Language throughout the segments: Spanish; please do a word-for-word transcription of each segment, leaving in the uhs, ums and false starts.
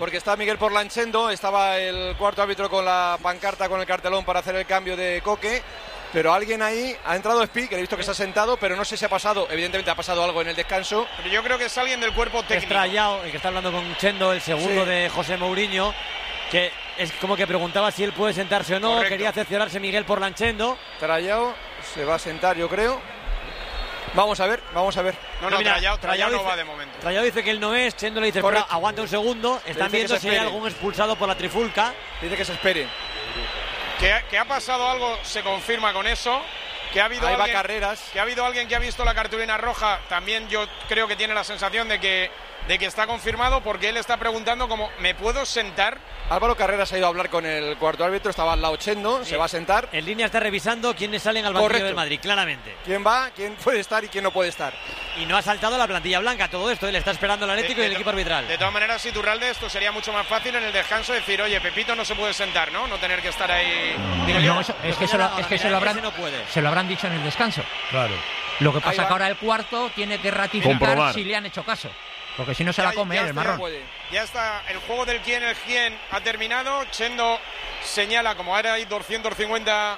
porque está Miguel Porlanchendo, estaba el cuarto árbitro con la pancarta, con el cartelón para hacer el cambio de Coque, pero alguien ahí, ha entrado Spi, que he visto que se ha sentado, pero no sé si ha pasado, evidentemente ha pasado algo en el descanso. Pero yo creo que es alguien del cuerpo técnico. Es Trayao, el que está hablando con Chendo, el segundo sí. de José Mourinho, que es como que preguntaba si él puede sentarse o no. Correcto. Quería cerciorarse Miguel Porlanchendo. Trayao se va a sentar, yo creo. Vamos a ver, vamos a ver. No, no, no mira, Trayao, Trayao no dice, va de momento. Trayao dice que él no es, Chendo le dice, pero aguanta un segundo. Están viendo si hay algún expulsado por la trifulca. Dice que se espere. Que ha, que ha pasado algo, se confirma con eso. Que ha habido Ahí alguien, va Carreras. Que ha habido alguien que ha visto la cartulina roja. También yo creo que tiene la sensación de que, de que está confirmado, porque él está preguntando como, ¿me puedo sentar? Álvaro Carreras ha ido a hablar con el cuarto árbitro, estaba al lado Chendo, sí. se va a sentar. En línea está revisando quiénes salen al banquillo Correcto. del Madrid, claramente. ¿Quién va, quién puede estar y quién no puede estar? Y no ha saltado la plantilla blanca, todo esto, él está esperando el Atlético de, de, y el equipo arbitral. De todas maneras, Iturralde, esto sería mucho más fácil en el descanso decir, oye, Pepito no se puede sentar, ¿no? No tener que estar ahí... Digo no, yo, eso, es que, se lo, es que se, lo habrán, no se lo habrán dicho en el descanso. Claro. Lo que pasa es que ahora el cuarto tiene que ratificar Comprobar. si le han hecho caso. Porque si no se ya, la come ya el está, marrón. Ya está, el juego del quién el quién ha terminado. Chendo señala, como ahora hay doscientos cincuenta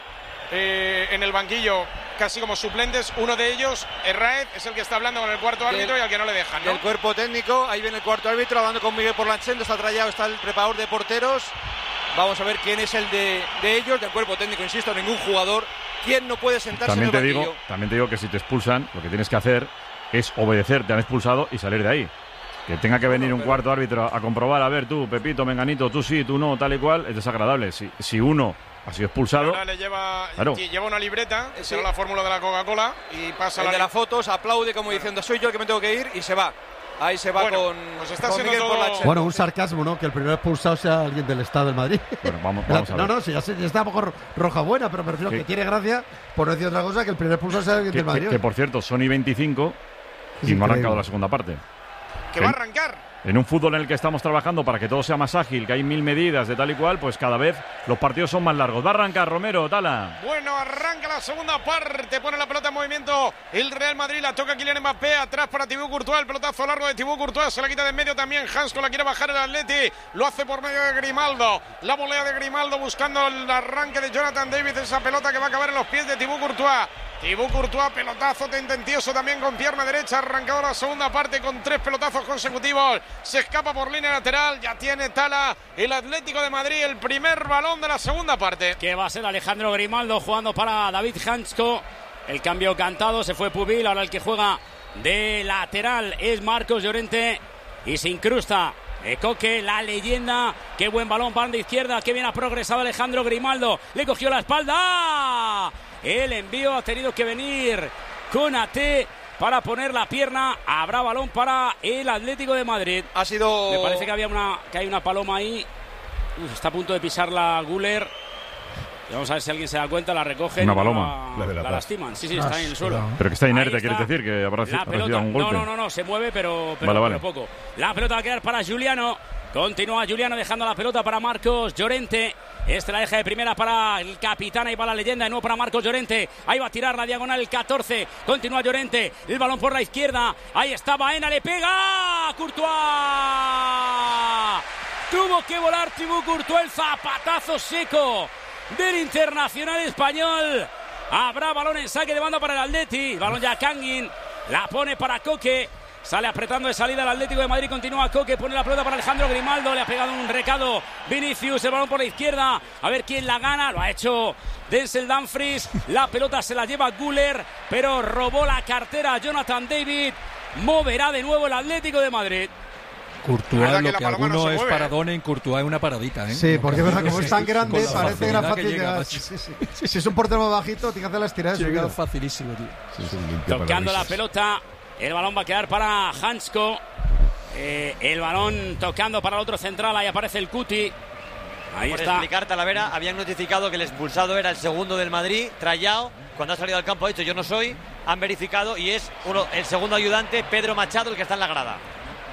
eh, en el banquillo, casi como suplentes. Uno de ellos, Herráez, es el que está hablando con el cuarto árbitro del, y al que no le dejan, ¿no? El cuerpo técnico, ahí viene el cuarto árbitro hablando con Miguel Porlanchendo, está Trayao, está el preparador de porteros. Vamos a ver quién es el de, de ellos, del cuerpo técnico, insisto, ningún jugador. ¿Quién no puede sentarse también en el te banquillo? Digo, también te digo que si te expulsan, lo que tienes que hacer es obedecer, te han expulsado y salir de ahí. Que tenga que venir un cuarto árbitro a comprobar, a ver, tú, Pepito, Menganito, tú sí, tú no, tal y cual, es desagradable. Si, si uno ha sido expulsado... Ahora le lleva, claro. lleva una libreta, esa sí. era la fórmula de la Coca-Cola, y pasa el la... de las fotos, aplaude como diciendo, soy yo el que me tengo que ir, y se va. Ahí se va bueno, con, pues está con Miguel todo... Porlanchendo. Bueno, un sarcasmo, ¿no? Que el primer expulsado sea alguien del Estado del Madrid. Bueno, vamos, vamos a ver. No, no, sí, ya, ya está un poco roja buena, pero me refiero que tiene gracia, por no decir otra cosa, que el primer expulsado sea alguien que, del Madrid. Que, que, por cierto, Sony veinticinco y no ha arrancado la segunda parte. Que va a arrancar. En un fútbol en el que estamos trabajando para que todo sea más ágil, que hay mil medidas de tal y cual, pues cada vez los partidos son más largos. Va a arrancar Romero, Tala. Bueno, arranca la segunda parte, pone la pelota en movimiento el Real Madrid, la toca Kylian Mbappé, atrás para Thibaut Courtois, el pelotazo largo de Thibaut Courtois, se la quita de en medio también, Hansko la quiere bajar el Atleti, lo hace por medio de Grimaldo, la volea de Grimaldo buscando el arranque de Jonathan David, esa pelota que va a acabar en los pies de Thibaut Courtois. Thibaut Courtois, pelotazo tendencioso también con pierna derecha, arrancado la segunda parte con tres pelotazos consecutivos, se escapa por línea lateral, ya tiene Tala el Atlético de Madrid, el primer balón de la segunda parte. Que va a ser Alejandro Grimaldo jugando para David Hansko, el cambio cantado, se fue Pubil, ahora el que juega de lateral es Marcos Llorente y se incrusta Coque, la leyenda, qué buen balón, banda izquierda, qué bien ha progresado Alejandro Grimaldo, le cogió la espalda, el envío ha tenido que venir con A T para poner la pierna, habrá balón para el Atlético de Madrid. Ha sido... Me parece que había una, que hay una paloma ahí, Uf, está a punto de pisar la Guller. Y vamos a ver si alguien se da cuenta, la recogen. Una paloma. La, la, la lastiman. Sí, sí, está en el suelo. Pero que está inerte, ¿quieres decir? Que habrá recibido un golpe. No, no, no, no, se mueve, pero, pero, vale, pero vale. poco. La pelota va a quedar para Giuliano. Continúa Giuliano dejando la pelota para Marcos Llorente. Este la deja de primera para el capitán. Ahí va la leyenda de nuevo para Marcos Llorente. Ahí va a tirar la diagonal el catorce. Continúa Llorente. El balón por la izquierda. Ahí está Baena. Le pega. Courtois. Tuvo que volar Thibaut Courtois. El zapatazo seco del internacional español. Habrá balón en saque de banda para el Atleti. Balón ya Kangin. La pone para Coque. Sale apretando de salida el Atlético de Madrid. Continúa Coque. Pone la pelota para Alejandro Grimaldo. Le ha pegado un recado Vinicius. El balón por la izquierda. A ver quién la gana. Lo ha hecho Denzel Dumfries. La pelota se la lleva Güler. Pero robó la cartera Jonathan David. Moverá de nuevo el Atlético de Madrid. Courtois, lo que, que alguno no es paradona, en Courtois es una paradita, ¿eh? Sí, porque es verdad, como es tan grande, parece que era fácil llegar. Sí, sí, sí. Sí, si es un portero más bajito, tiene que hacer las tiradas. Llega facilísimo, tío. Sí, sí, tocando la pelota, el balón va a quedar para Hansko. Eh, el balón tocando para el otro central, ahí aparece el Cuti. Ahí Por está. explicar, Talavera, habían notificado que el expulsado era el segundo del Madrid, Trayao. Cuando ha salido al campo ha dicho yo no soy. Han verificado y es uno, el segundo ayudante, Pedro Machado, el que está en la grada.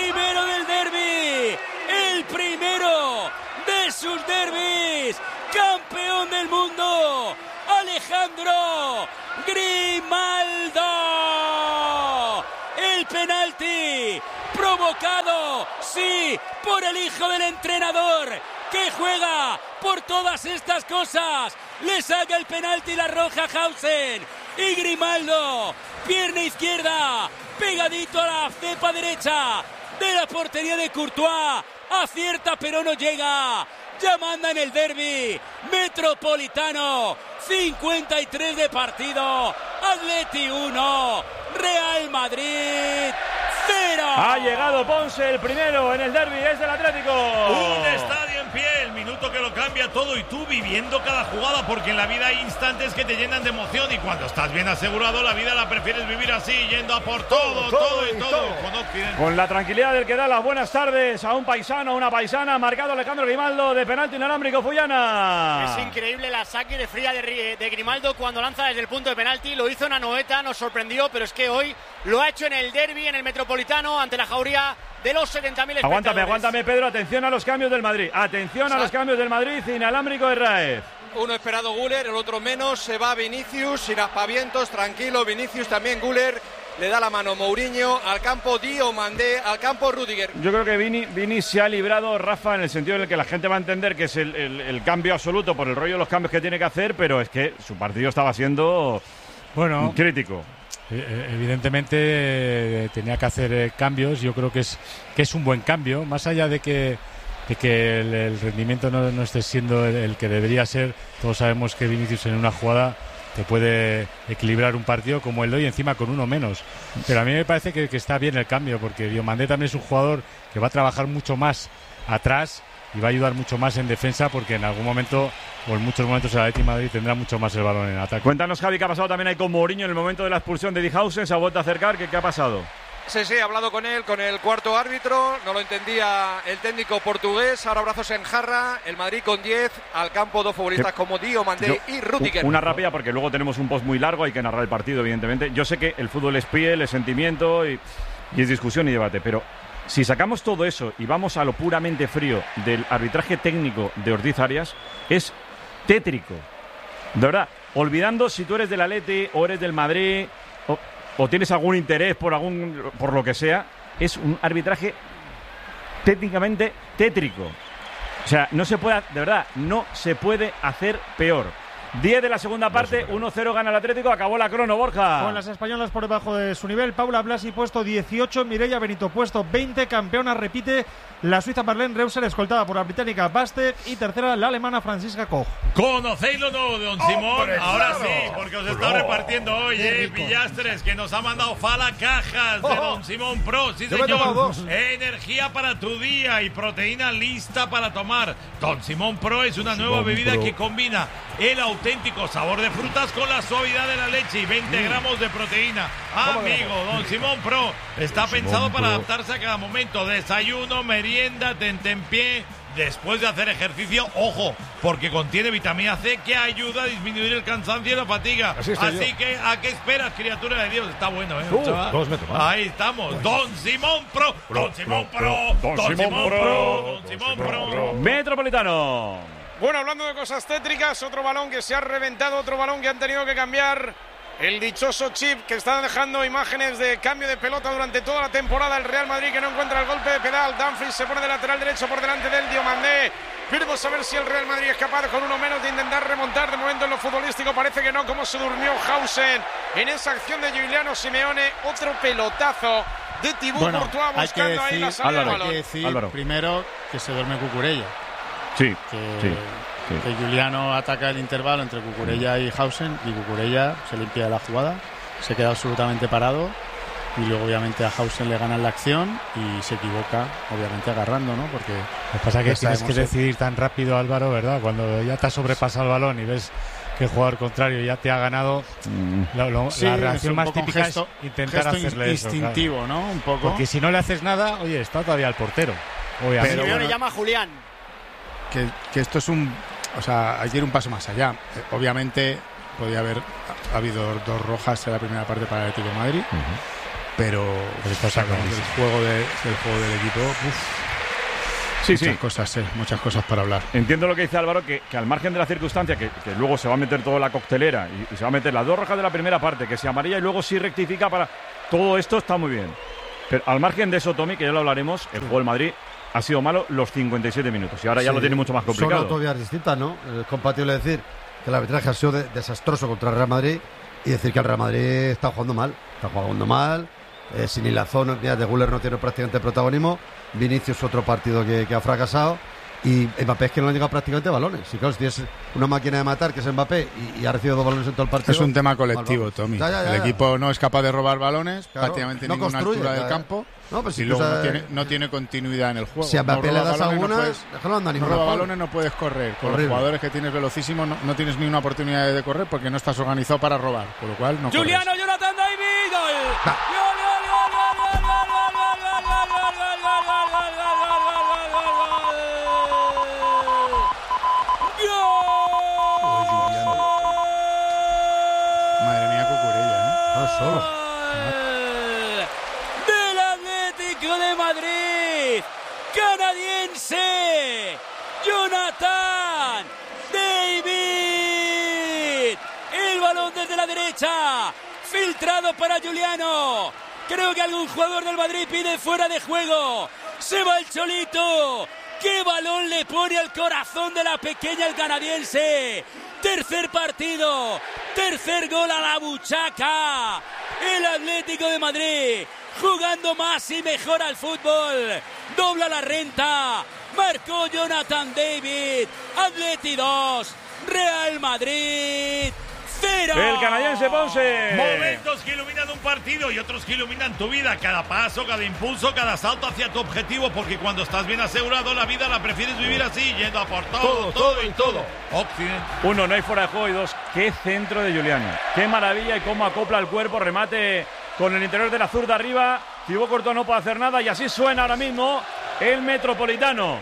primero del derbi, el primero de sus derbis, campeón del mundo, Alejandro Grimaldo. El penalti provocado, sí, por el hijo del entrenador, que juega por todas estas cosas. Le saca el penalti la roja Hausen. Y Grimaldo, pierna izquierda, pegadito a la cepa derecha de la portería de Courtois. Acierta pero no llega. Ya manda en el derbi metropolitano. cincuenta y tres de partido. Atleti uno, Real Madrid cero. Ha llegado Ponce, el primero en el derbi, es del Atlético. Un estadio en pie, el minuto que lo cambia todo y tú viviendo cada jugada, porque en la vida hay instantes que te llenan de emoción y cuando estás bien asegurado la vida la prefieres vivir así, yendo a por todo, todo, todo y todo. todo. Con la tranquilidad del que da las buenas tardes a un paisano, a una paisana, marcado Alejandro Grimaldo de penalti inalámbrico, Fullana. Es increíble la saque de fría de, de Grimaldo cuando lanza desde el punto de penalti. Lo hizo en Anoeta, nos sorprendió, pero es que hoy lo ha hecho en el derbi, en el Metropolitano, ante la jauría de los setenta mil espectadores. Aguántame, aguántame, Pedro. Atención a los cambios del Madrid. Atención a los cambios del Madrid. Inalámbrico de Raez. Uno esperado Güler, el otro menos. Se va Vinicius, sin aspavientos, tranquilo. Vinicius también, Güler. Le da la mano Mourinho, al campo Diomandé, al campo Rüdiger. Yo creo que Vini, Vini se ha librado, Rafa, en el sentido en el que la gente va a entender que es el, el, el cambio absoluto por el rollo de los cambios que tiene que hacer, pero es que su partido estaba siendo bueno, crítico. Evidentemente tenía que hacer cambios. Yo creo que es que es un buen cambio, más allá de que, de que el, el rendimiento no, no esté siendo el, el que debería ser. Todos sabemos que Vinicius en una jugada te puede equilibrar un partido como el de hoy, encima con uno menos. Pero a mí me parece que, que está bien el cambio, porque Diomandé también es un jugador que va a trabajar mucho más atrás y va a ayudar mucho más en defensa, porque en algún momento o en muchos momentos el Atlético de Madrid tendrá mucho más el balón en ataque. Cuéntanos, Javi, qué ha pasado también ahí con Mourinho en el momento de la expulsión de Dijhausen. Se ha vuelto a acercar. ¿Qué, qué ha pasado? Sí, sí, he hablado con él, con el cuarto árbitro, no lo entendía el técnico portugués. Ahora brazos en jarra, el Madrid con diez, al campo dos futbolistas como Diomandé y Rüdiger. Una rápida, porque luego tenemos un post muy largo, hay que narrar el partido, evidentemente. Yo sé que el fútbol es piel, es sentimiento y, y es discusión y debate, pero si sacamos todo eso y vamos a lo puramente frío del arbitraje técnico de Ortiz Arias, es tétrico. De verdad, olvidando si tú eres del Atleti o eres del Madrid o, o tienes algún interés por algún por lo que sea, es un arbitraje técnicamente tétrico. O sea, no se puede, de verdad, no se puede hacer peor. diez de la segunda parte, uno cero gana el Atlético, acabó la crono, Borja. Con las españolas por debajo de su nivel, Paula Blasi puesto dieciocho, Mireia Benito puesto veinte, campeona repite la suiza Marlene Reusser, escoltada por la británica Baste, y tercera la alemana Franziska Koch. ¿Conocéis lo nuevo de Don Simón? ¡Hombre, ahora claro! Sí, porque os está repartiendo hoy, eh, Pillastres, que nos ha mandado Fala cajas de Don Simón Pro. Sí, Yo me he tomado señor. dos. Energía para tu día y proteína lista para tomar. Don Simón Pro es una nueva Simón bebida Pro. que combina el auténtico sabor de frutas con la suavidad de la leche y veinte gramos de proteína. Amigo, Don Simón Pro está Simón pensado para Pro. adaptarse a cada momento. Desayuno, merienda, tentempié. Después de hacer ejercicio, ojo, porque contiene vitamina C que ayuda a disminuir el cansancio y la fatiga. Así Así, estoy yo. que, ¿a qué esperas, criatura de Dios? Está bueno, ¿eh? Uh, chaval? dos metros más. Ahí estamos. Don Simón Pro. Don Simón Pro. Don Don Simón Simón Pro. Pro. Don Simón Pro. Metropolitano. Bueno, hablando de cosas tétricas, otro balón que se ha reventado, otro balón que han tenido que cambiar. El dichoso chip que está dejando imágenes de cambio de pelota durante toda la temporada. El Real Madrid que no encuentra el golpe de pedal. Dumfries se pone de lateral derecho por delante del Diomandé. Veremos a ver si el Real Madrid es capaz con uno menos de intentar remontar. De momento en lo futbolístico parece que no, como se durmió Hausen en esa acción de Giuliano Simeone. Otro pelotazo de Thibaut Bueno, Courtois hay que buscando ahí la decir, salida del hay balón. que decir Álvaro. primero que se duerme Cucurella. Sí, Que, sí, sí. que Giuliano ataca el intervalo entre Cucurella y Hausen y Cucurella se limpia de la jugada, se queda absolutamente parado y luego obviamente a Hausen le ganan la acción y se equivoca, obviamente agarrando, ¿no? Porque Lo que pasa es que ya tienes que sabemos decidir tan rápido, Álvaro, ¿verdad? Cuando ya te has sobrepasado el balón y ves que el jugador contrario ya te ha ganado, lo- lo- Sí, la es reacción un más poco un típica gesto- es intentar gesto hacerle eso. instintivo, claro. ¿no? Un poco. Porque si no le haces nada, oye, está todavía el portero. Obviamente. Pero Simeone bueno, llama a Julián. que, que esto es un, o sea, hay que ir un paso más allá. Eh, obviamente podía haber ha- habido dos rojas en la primera parte para el Atlético de Madrid, pero después del juego, de, del juego del equipo, uf, sí, muchas sí. cosas, eh, muchas cosas para hablar. Entiendo lo que dice Álvaro, que, que al margen de la circunstancia, que, que luego se va a meter toda la coctelera y, y se va a meter las dos rojas de la primera parte, que se amarilla y luego sí rectifica para... Todo esto está muy bien. Pero al margen de eso, Tommy, que ya lo hablaremos, el juego del Madrid ha sido malo los cincuenta y siete minutos y ahora ya Sí, lo tiene mucho más complicado. Son autovías distintas, ¿no? Es compatible decir que el arbitraje ha sido de- desastroso contra el Real Madrid y decir que el Real Madrid está jugando mal. Está jugando mal, eh, sin hilazón, mira, de Güler no tiene prácticamente protagonismo, Vinicius otro partido que, que ha fracasado y Mbappé es que no le han llegado prácticamente balones. Si claro, si tienes una máquina de matar que es Mbappé y, y ha recibido dos balones en todo el partido. Es un tema colectivo, mal, Tommy. Ya, ya, ya, el ya. equipo no es capaz de robar balones, Claro, prácticamente no ninguna construye, altura ya, del ya. campo. No, pues si y tú luego no sabes- tiene, no tiene continuidad en el juego. Si a Mbappé No le roba das balones, alguna, no puedes, déjalo andar no ninguna roba bola. balones, no puedes correr. Con Horrible. los jugadores que tienes velocísimos no, no tienes ni una oportunidad de correr porque no estás organizado para robar. Por lo cual no corres. Juliano, Jonathan David, gol. Gol, gol, gol, gol, gol, gol, gol, gol, gol, gol, gol, gol, gol, gol, gol, gol, gol, Madre mía, Cucurella, ¿eh? Ah, solo. del Atlético de Madrid, canadiense, Jonathan David. El balón desde la derecha, filtrado para Juliano. Creo que algún jugador del Madrid pide fuera de juego. Se va el Cholito. ¡Qué balón le pone al corazón de la pequeña el canadiense! Tercer partido, tercer gol a la buchaca. El Atlético de Madrid jugando más y mejor al fútbol. Dobla la renta. Marcó Jonathan David. Atleti dos, Real Madrid cero. El canadiense Ponce. Momentos que iluminan un partido y otros que iluminan tu vida. Cada paso, cada impulso, cada salto hacia tu objetivo. Porque cuando estás bien asegurado, la vida la prefieres vivir así, yendo a por todo, todo, todo y todo. Occidente. Uno, no hay fuera de juego. Y dos, qué centro de Juliano. Qué maravilla y cómo acopla el cuerpo. Remate con el interior de la zurda arriba. Thibaut Courtois no puede hacer nada y así suena ahora mismo el Metropolitano.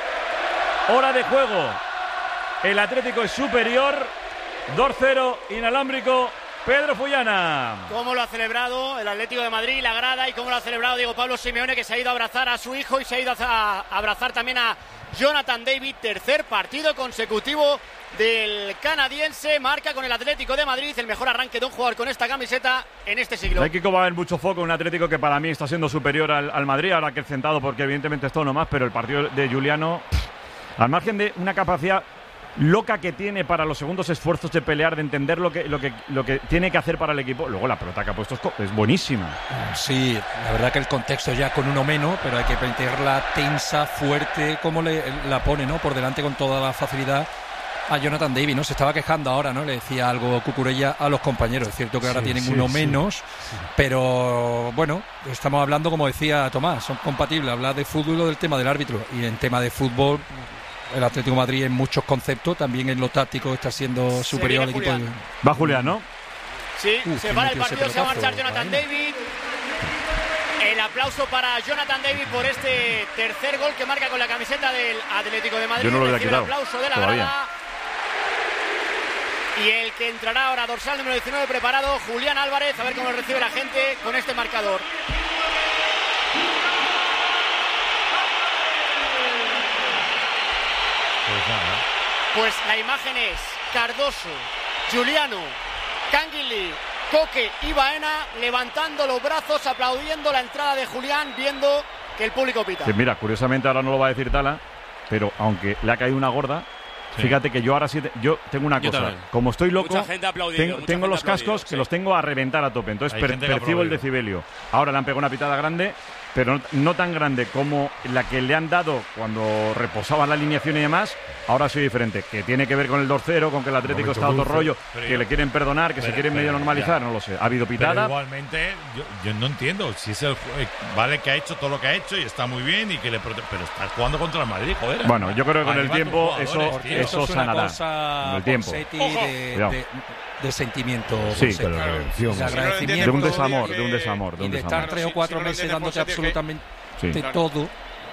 Hora de juego. El Atlético es superior. dos cero, inalámbrico, Pedro Fullana. Cómo lo ha celebrado el Atlético de Madrid, la grada, y cómo lo ha celebrado Diego Pablo Simeone, que se ha ido a abrazar a su hijo y se ha ido a abrazar también a Jonathan David. Tercer partido consecutivo del canadiense, marca con el Atlético de Madrid, el mejor arranque de un jugador con esta camiseta en este siglo. Hay que va a haber mucho foco en un Atlético que para mí está siendo superior al, al Madrid, ahora que acrecentado porque evidentemente esto no más, pero el partido de Juliano, al margen de una capacidad loca que tiene para los segundos esfuerzos de pelear, de entender lo que, lo que, lo que tiene que hacer para el equipo. Luego la pelota que ha puesto es, es buenísima. Sí, la verdad que el contexto ya con uno menos, pero hay que meterla tensa, fuerte, como le, la pone, ¿no? Por delante con toda la facilidad a Jonathan David, ¿no? Se estaba quejando ahora, ¿no? Le decía algo Cucurella a los compañeros. Es cierto que ahora Sí, tienen sí, uno sí, menos, sí. pero bueno, estamos hablando, como decía Tomás, son compatibles. Hablar de fútbol o del tema del árbitro. Y en tema de fútbol, el Atlético de Madrid en muchos conceptos, también en lo táctico está siendo superior al equipo. De... Va Julián, ¿no? Sí, Uh, se que va el metió ese partido, se va a marchar pelotazo, Jonathan Baena. David. El aplauso para Jonathan David por este tercer gol que marca con la camiseta del Atlético de Madrid. Yo no lo hubiera Recibe quitado, el aplauso de la todavía. grada. Y el que entrará ahora, dorsal número diecinueve preparado, Julián Álvarez, a ver cómo lo recibe la gente con este marcador. Pues la imagen es Cardoso, Juliano, Canguilí, Coque y Baena levantando los brazos, aplaudiendo la entrada de Julián, viendo que el público pita. Que mira, curiosamente ahora no lo va a decir Tala, pero aunque le ha caído una gorda, Sí. fíjate que yo ahora sí, te- yo tengo una Yo cosa, también. como estoy loco, Mucha gente ha aplaudido, tengo, mucha tengo gente los ha aplaudido, cascos que sí. los tengo a reventar a tope, entonces Hay per- gente que ha percibo el aplaudido. decibelio. Ahora le han pegado una pitada grande, pero no, no tan grande como la que le han dado cuando reposaba la alineación y demás. Ahora sí diferente, que tiene que ver con el dos cero, con que el Atlético Momento está a otro dulce. rollo, Pero que yo- le quieren perdonar, que se pero- quieren pero- medio normalizar, ya. no lo sé. Ha habido Pero pitada. igualmente, yo, yo no entiendo si es el ju- eh, vale que ha hecho todo lo que ha hecho y está muy bien y que le prote- pero está jugando contra el Madrid, joder. Bueno, yo creo que con el Anima a tus tiempo jugadores, eso, tío. eso Esto es una sanará. cosa, Con el tiempo. Ponseti, Ojo. de, Cuidado. de, de sentimiento. Sí, Ponseti. pero de de agradecimiento. un desamor, de un desamor, de y un de desamor. estar tres o cuatro meses dándote absolutamente Sí. todo.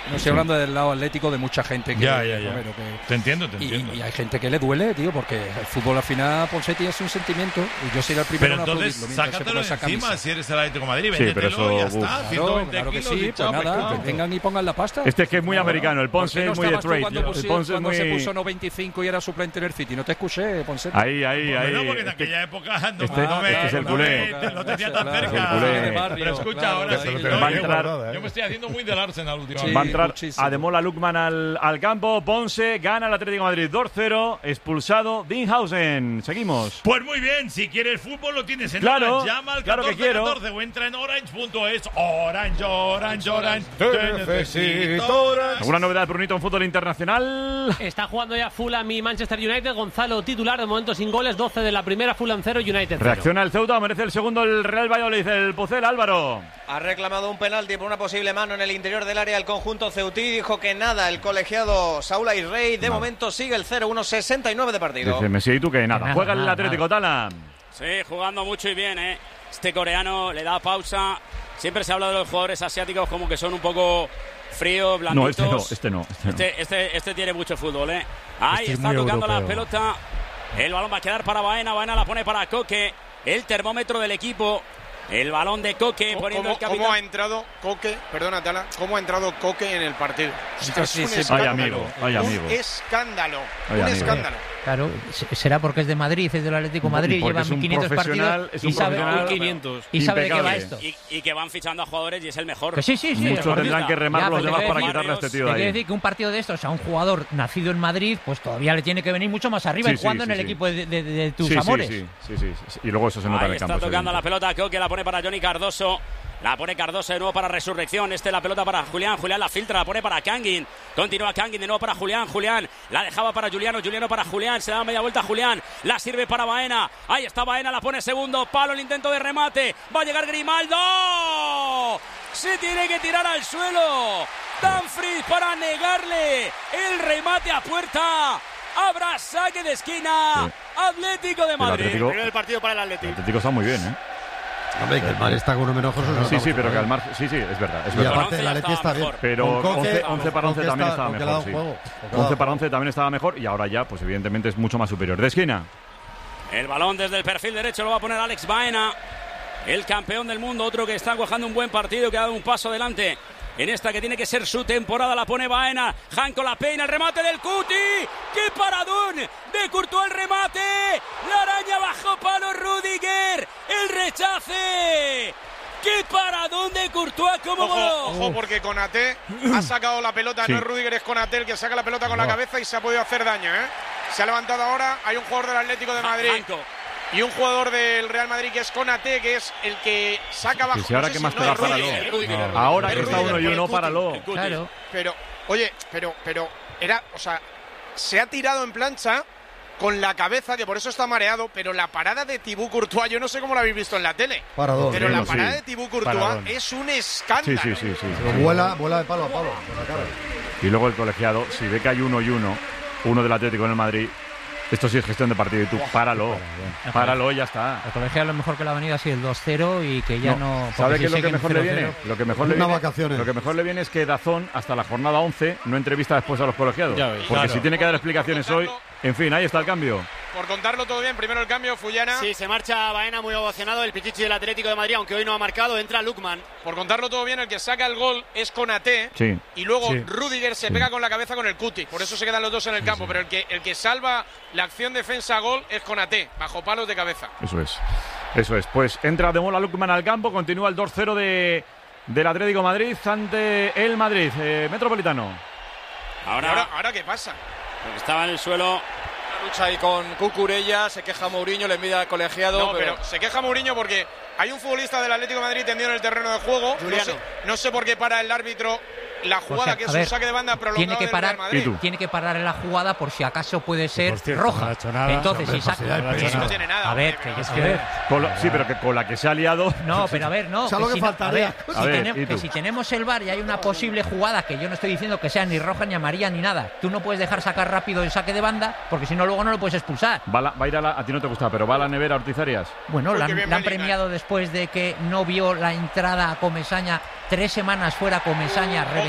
No estoy hablando del lado atlético de mucha gente que, ya, ya, ya. Romero, que, te entiendo, te y, entiendo. Y hay gente que le duele, tío, porque el fútbol al final, Ponseti, es un sentimiento. Y yo sería el primero pero en entonces, aplaudirlo mientras se sácatelo pone esa encima camisa. si eres el Atlético de Madrid. Sí, pero eso, véndetelo y ya uf. está. Claro, ciento veinte claro que kilos sí, y pues chao, nada, pescado. que vengan y pongan la pasta. Este es que es muy Claro. americano, el Ponce ¿Por qué no es muy de estabas tú trade. Cuando, El pusi- Ponce es cuando se muy... puso noventa y cinco y era suplente en el City, no te escuché, Ponseti. Ahí, ahí, Pues ahí. no, porque en Este- aquella época no, este- no me, este es el no culé. me- lo tenía tan Claro, cerca. el culé. Pero escucha, Claro, ahora claro, sí. claro. Va a entrar- Yo me estoy haciendo muy del Arsenal últimamente. Va a entrar muchísimo. Ademola Lookman al, al campo. Ponce gana el Atlético de Madrid dos cero. Expulsado Dinhausen. Seguimos. Pues muy bien, si quieres fútbol lo tienes en Claro, Orange. Llama al claro que catorce quiero. catorce o entra en orange punto es. Orange, Orange, Orange. Te Te necesito, Orange. ¿Alguna novedad, Brunito, en fútbol internacional? Está jugando ya Fulham y Manchester United. Gonzalo titular, de momento sin goles, doce de la primera, Fulham cero, United cero. Reacciona el Ceuta, merece el segundo el Real Valladolid, el Pucel, Álvaro. Ha reclamado un penalti por una posible mano en el interior del área del conjunto ceutí. Dijo que nada, el colegiado Saúl Ayrey. De No. momento sigue el cero uno sesenta y nueve de partido. Dice Messi y tú que nada. Nada, Juega el nada, Atlético, Tala. Sí, jugando mucho y bien, ¿eh? Este coreano le da pausa. Siempre se habla de los jugadores asiáticos como que son un poco fríos, No, blanditos. este no, este no. Este no. Este, este, este tiene mucho fútbol, ¿eh? Ahí Este es está muy tocando la europeo. pelota. El balón va a quedar para Baena. Baena la pone para Coque. El termómetro del equipo. El balón de Coque poniendo el ¿Cómo, capitán. cómo ha entrado Coque? Perdona, Tala. ¿Cómo ha entrado Coque en el partido? O sea, Sí, es un sí, sí. escándalo. Ay, amigo, ay, amigo. Un escándalo. Ay, un amigo. escándalo. Claro, se- será porque es de Madrid, es del Atlético de Madrid, Porque lleva es un quinientos profesional, partidos es y un sabe, profesional quinientos. y sabe de qué va impecable. esto. Y, y que van fichando a jugadores y es el mejor. Que sí, sí, sí. Muchos deportista. tendrán que remar Ya, los pero demás te para quiero quitarle a este decir- tío te de quiero ahí. decir que un partido de estos a un jugador nacido en Madrid, pues todavía le tiene que venir mucho más arriba Sí, y sí, jugando sí, en el sí. equipo de, de- de tus Sí, sí, amores. sí, sí, sí, sí. Y luego eso se nota Ahí en el está campo. es tocando la evidente. pelota Coque, la pone para Johnny Cardoso. La pone Cardoso de nuevo para Resurrección. Este la pelota para Julián. Julián la filtra, la pone para Kangin. Continúa Kangin de nuevo para Julián. Julián la dejaba para Juliano. Juliano para Julián. Se da media vuelta a Julián. La sirve para Baena. Ahí está Baena, la pone segundo. Palo el intento de remate. Va a llegar Grimaldo. Se tiene que tirar al suelo. Danfries para negarle el remate a puerta. Habrá saque de esquina. Sí. Atlético de Madrid. Atlético- Primero el partido para el Atlético. El Atlético está muy bien, ¿eh? Hombre, que el Madrid está con uno menos Josu, Sí, sí, pero que al margen. Sí, sí, es verdad. Es Y verdad. aparte, el Atleti está bien. Pero Con Coque- once, once para once Coque también está- estaba Coque le ha dado mejor. Sí. juego. Coque le ha once dado para once también estaba mejor y ahora ya, pues evidentemente es mucho más superior. De esquina. El balón desde el perfil derecho lo va a poner Alex Baena, el campeón del mundo, otro que está cuajando un buen partido, que ha dado un paso adelante. En esta que tiene que ser su temporada la pone Baena. Janko la peina, el remate del Cuti. ¡Qué paradón! De Courtois el remate. La araña bajo palo Rudiger. El rechace. ¡Qué paradón de Courtois! ¿Cómo Ojo, voló? ojo, porque Konaté ha sacado la pelota, Sí. no es Rudiger, es Konaté el que saca la pelota con la cabeza y se ha podido hacer daño, ¿eh? Se ha levantado ahora, hay un jugador del Atlético de Madrid Janko. y un jugador del Real Madrid que es Konaté, que es el que saca abajo. si ahora no sé que si- más no, te da, es Rudiger, páralo. es Rudiger, No. es Rudiger. Ahora Es que está Rudiger uno y por el uno, Cuti, páralo. el Cuti. Claro. Pero, oye, pero, pero, era, o sea, se ha tirado en plancha con la cabeza, que por eso está mareado, pero la parada de Thibaut Courtois, yo no sé cómo la habéis visto en la tele, Paradón. pero Sí, la no, parada sí. de Thibaut Courtois Paradón. es un Sí, escándalo. sí, sí, sí. Pero vuela, vuela de palo a palo. Con la cara. Y luego el colegiado, si ve que hay uno y uno, uno del Atlético en el Madrid, esto sí es gestión de partido y tú, páralo. Páralo y ya está. El colegiado lo mejor que le ha venido ha sido el dos cero y que ya no... porque ¿Sabe si qué es lo que siguen mejor le cero viene? cero, Lo que mejor le Unas viene, vacaciones. lo que mejor le viene es que Dazón hasta la jornada once no entrevista después a los colegiados. Ya ves. Porque Claro. si tiene que dar explicaciones hoy, en fin, ahí está el cambio. Por contarlo todo bien, primero el cambio, Fullana. Sí, se marcha Baena muy ovacionado, el pichichi del Atlético de Madrid, aunque hoy no ha marcado, entra Lukman. Por contarlo todo bien, el que saca el gol es Konaté. Sí. Y luego Sí. Rudiger se pega con la cabeza con el Cuti. Por eso se quedan los dos en el campo. Pero el que, el que salva la acción defensa-gol es Konaté, bajo palos de cabeza. Eso es. Eso es. Pues entra de Mola Lukman al campo, continúa el dos cero de, del Atlético de Madrid ante el Madrid. Eh, Metropolitano. Ahora, ¿Y ahora, ahora qué pasa? porque estaba en el suelo. Una lucha ahí con Cucurella, se queja Mourinho, le envía al colegiado. No, pero se queja Mourinho porque hay un futbolista del Atlético de Madrid tendido en el terreno de juego. No Juliano. sé, no sé por qué para el árbitro la jugada, O sea, que a es ver, un saque de banda prolongado tiene que del parar, Real Madrid. tiene que parar en la jugada por si acaso puede ser por cierto, no roja. ha hecho nada. Entonces, Hombre, si saca. facilidad de Que prensa. No tiene nada. A ver, hombre, que pero- es que- Con lo- sí, pero que con la que se ha liado. No, pero a ver, no. O sea, lo que si no- faltaría. a ver, A si, ver, tenem- ¿y tú? que si tenemos el V A R y hay una posible jugada, que yo no estoy diciendo que sea ni roja ni amarilla ni nada, tú no puedes dejar sacar rápido el saque de banda porque si no luego no lo puedes expulsar. Va, la- va a ir a la, a ti no te gusta, pero va a la nevera Ortiz Arias. Bueno, Uy, la, qué bien la han Bellingham. premiado después de que no vio la entrada a Comesaña, tres semanas fuera Comesaña, Ojo, reventando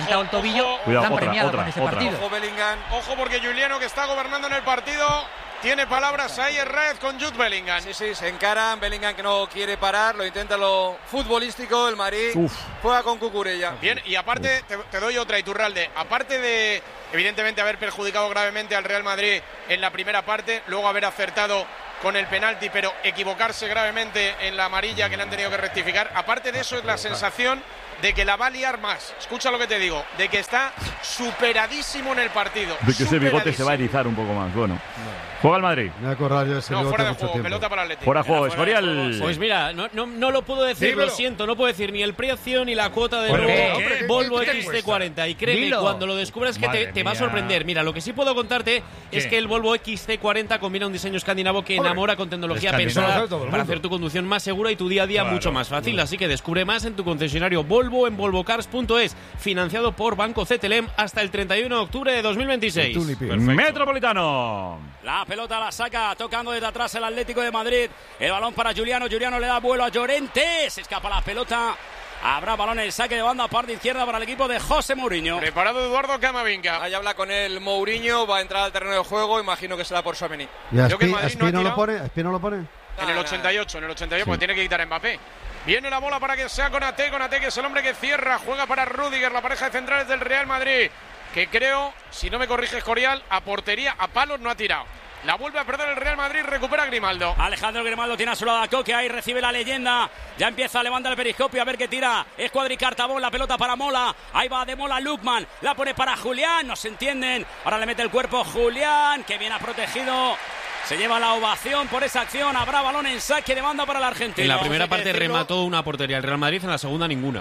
reventado el tobillo, Cuidado, están otra, premiados otra, con ese otra. partido. Ojo Bellingham, ojo porque Juliano, que está gobernando en el partido, tiene palabras ahí en red con Jude Bellingham. Sí, sí, se encaran. Bellingham que no quiere parar, lo intenta lo futbolístico. El Madrid Uf. juega con Cucurella. Bien, y aparte, te, te doy otra, Iturralde. Aparte de, evidentemente, haber perjudicado gravemente al Real Madrid en la primera parte, luego haber acertado con el penalti, pero equivocarse gravemente en la amarilla que le han tenido que rectificar. Aparte de eso, es la sensación de que la va a liar más. Escucha lo que te digo, de que está superadísimo en el partido. De que ese bigote se va a erizar un poco más. Bueno, juega el Madrid. Me voy a acordar yo de ese No, bigote fuera de mucho juego, tiempo. pelota para el Atlético. Fuera de juego, Escorial. Pues mira, no, no, no lo puedo decir, Dímelo. lo siento, no puedo decir ni el precio ni la cuota del Bueno, nuevo hombre, ¿qué- Volvo qué te X C cuesta? cuarenta. Y créeme, Dilo. cuando lo descubras que te, Madre te va a mía. sorprender. Mira, lo que sí puedo contarte es ¿Qué? que el Volvo X C cuarenta combina un diseño escandinavo que Hombre, enamora con tecnología escandinavo pensada sabe todo el para mundo. hacer tu conducción más segura y tu día a día Claro, mucho más fácil. claro. Así que descubre más en tu concesionario Volvo en volvocars punto es, financiado por Banco C T L E M hasta el treinta y uno de octubre de dos mil veintiséis. Metropolitano. La pelota la saca tocando desde atrás el Atlético de Madrid. El balón para Juliano. Juliano le da vuelo a Llorente. Se escapa la pelota. Habrá balón en el saque de banda, parte izquierda para el equipo de José Mourinho. Preparado Eduardo Camavinga. Ahí habla con él Mourinho, va a entrar al terreno de juego, imagino que será por Tchouaméni. ¿Y a Creo que el Espi, Madrid Espi no ha no lo tirado. pone? ¿Espi no lo pone? En el ochenta y ocho, en el ochenta y ocho, Sí. porque tiene que quitar a Mbappé. Viene la bola para que sea Konaté, Konaté que es el hombre que cierra, juega para Rüdiger, la pareja de centrales del Real Madrid, que creo, si no me corrige Escorial, a portería, a palos no ha tirado. La vuelve a perder el Real Madrid, recupera Grimaldo. Alejandro Grimaldo tiene a su lado a Coque, ahí recibe la leyenda. Ya empieza a levantar el periscopio a ver qué tira. Es Cuadricartabón, la pelota para Mola. Ahí va de Mola Lukman, la pone para Julián, no se entienden. Ahora le mete el cuerpo Julián, que bien ha protegido. Se lleva la ovación por esa acción. Habrá balón en saque de banda para el argentino. En la primera hay que parte decirlo. remató una portería el Real Madrid, en la segunda ninguna.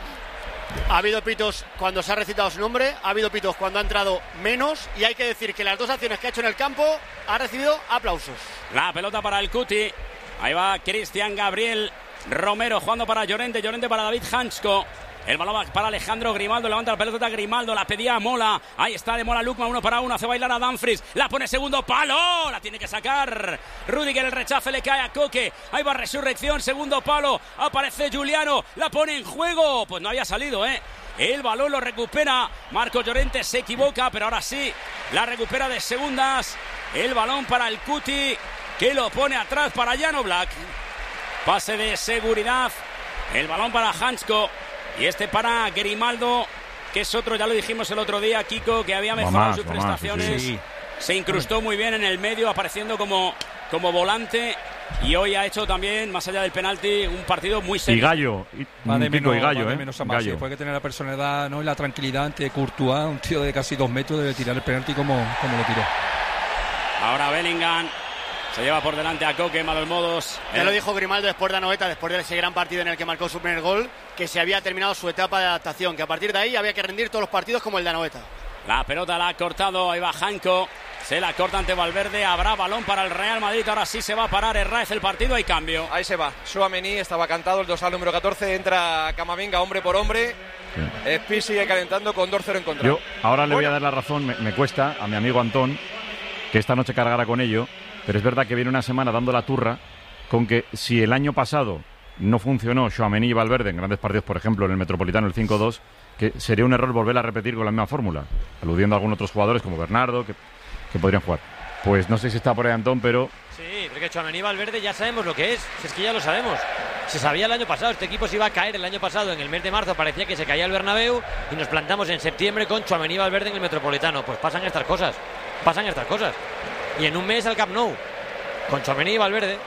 Ha habido pitos cuando se ha recitado su nombre, ha habido pitos cuando ha entrado menos, y hay que decir que las dos acciones que ha hecho en el campo ha recibido aplausos. La pelota para el Cuti. Ahí va Cristian Gabriel Romero jugando para Llorente. Llorente para David Hansko. El balón va para Alejandro Grimaldo. Levanta la pelota Grimaldo. La pedía a Mola. Ahí está de Mola Lukman. Uno para uno. Hace bailar a Dumfries. La pone segundo palo. La tiene que sacar. Rüdiger, el rechace le cae a Coque. Ahí va Resurrección. Segundo palo. Aparece Juliano. La pone en juego. Pues no había salido, ¿eh? El balón lo recupera. Marco Llorente se equivoca, pero ahora sí. La recupera de segundas. El balón para el Cuti, que lo pone atrás para Jan Oblak. Pase de seguridad. El balón para Hansko. Y este para Grimaldo, que es otro, ya lo dijimos el otro día, Kiko, que había mejorado más, sus va más, prestaciones. sí, sí. Se incrustó muy bien en el medio, apareciendo como, como volante. Y hoy ha hecho también, más allá del penalti, un partido muy serio. Y Gallo. Y, Va de un pico menos, y Gallo, va de ¿eh? menos a más. Gallo. Sí, puede tener la personalidad, ¿no? Y la tranquilidad ante Courtois, un tío de casi dos metros, debe tirar el penalti como, como lo tiró. Ahora Bellingham se lleva por delante a Coque, malos modos. Ya El- lo dijo Grimaldo después de Anoeta, después de ese gran partido en el que marcó su primer gol, que se había terminado su etapa de adaptación, que a partir de ahí había que rendir todos los partidos como el de Anoeta. La pelota la ha cortado, ahí va Janko. Se la corta ante Valverde, habrá balón para el Real Madrid. Ahora sí se va a parar Herráez el partido, hay cambio. Ahí se va. Tchouaméni estaba cantado, el dorsal número catorce. Entra Camavinga hombre por hombre. Espi sigue calentando con dos cero en contra. Yo ahora le voy a dar la razón, me, me cuesta a mi amigo Antón que esta noche cargara con ello, pero es verdad que viene una semana dando la turra con que si el año pasado no funcionó Tchouaméni y Valverde en grandes partidos, por ejemplo en el Metropolitano el cinco dos, que sería un error volver a repetir con la misma fórmula, aludiendo a algunos otros jugadores como Bernardo que, que podrían jugar. Pues no sé si está por ahí Antón, pero Sí, porque Tchouaméni y Valverde ya sabemos lo que es. Si es que ya lo sabemos. Se sabía el año pasado, este equipo se iba a caer el año pasado. En el mes de marzo parecía que se caía el Bernabéu y nos plantamos en septiembre con Tchouaméni y Valverde en el Metropolitano. Pues pasan estas cosas, pasan estas cosas. Y en un mes al Camp Nou, con Tchouaméni y Valverde.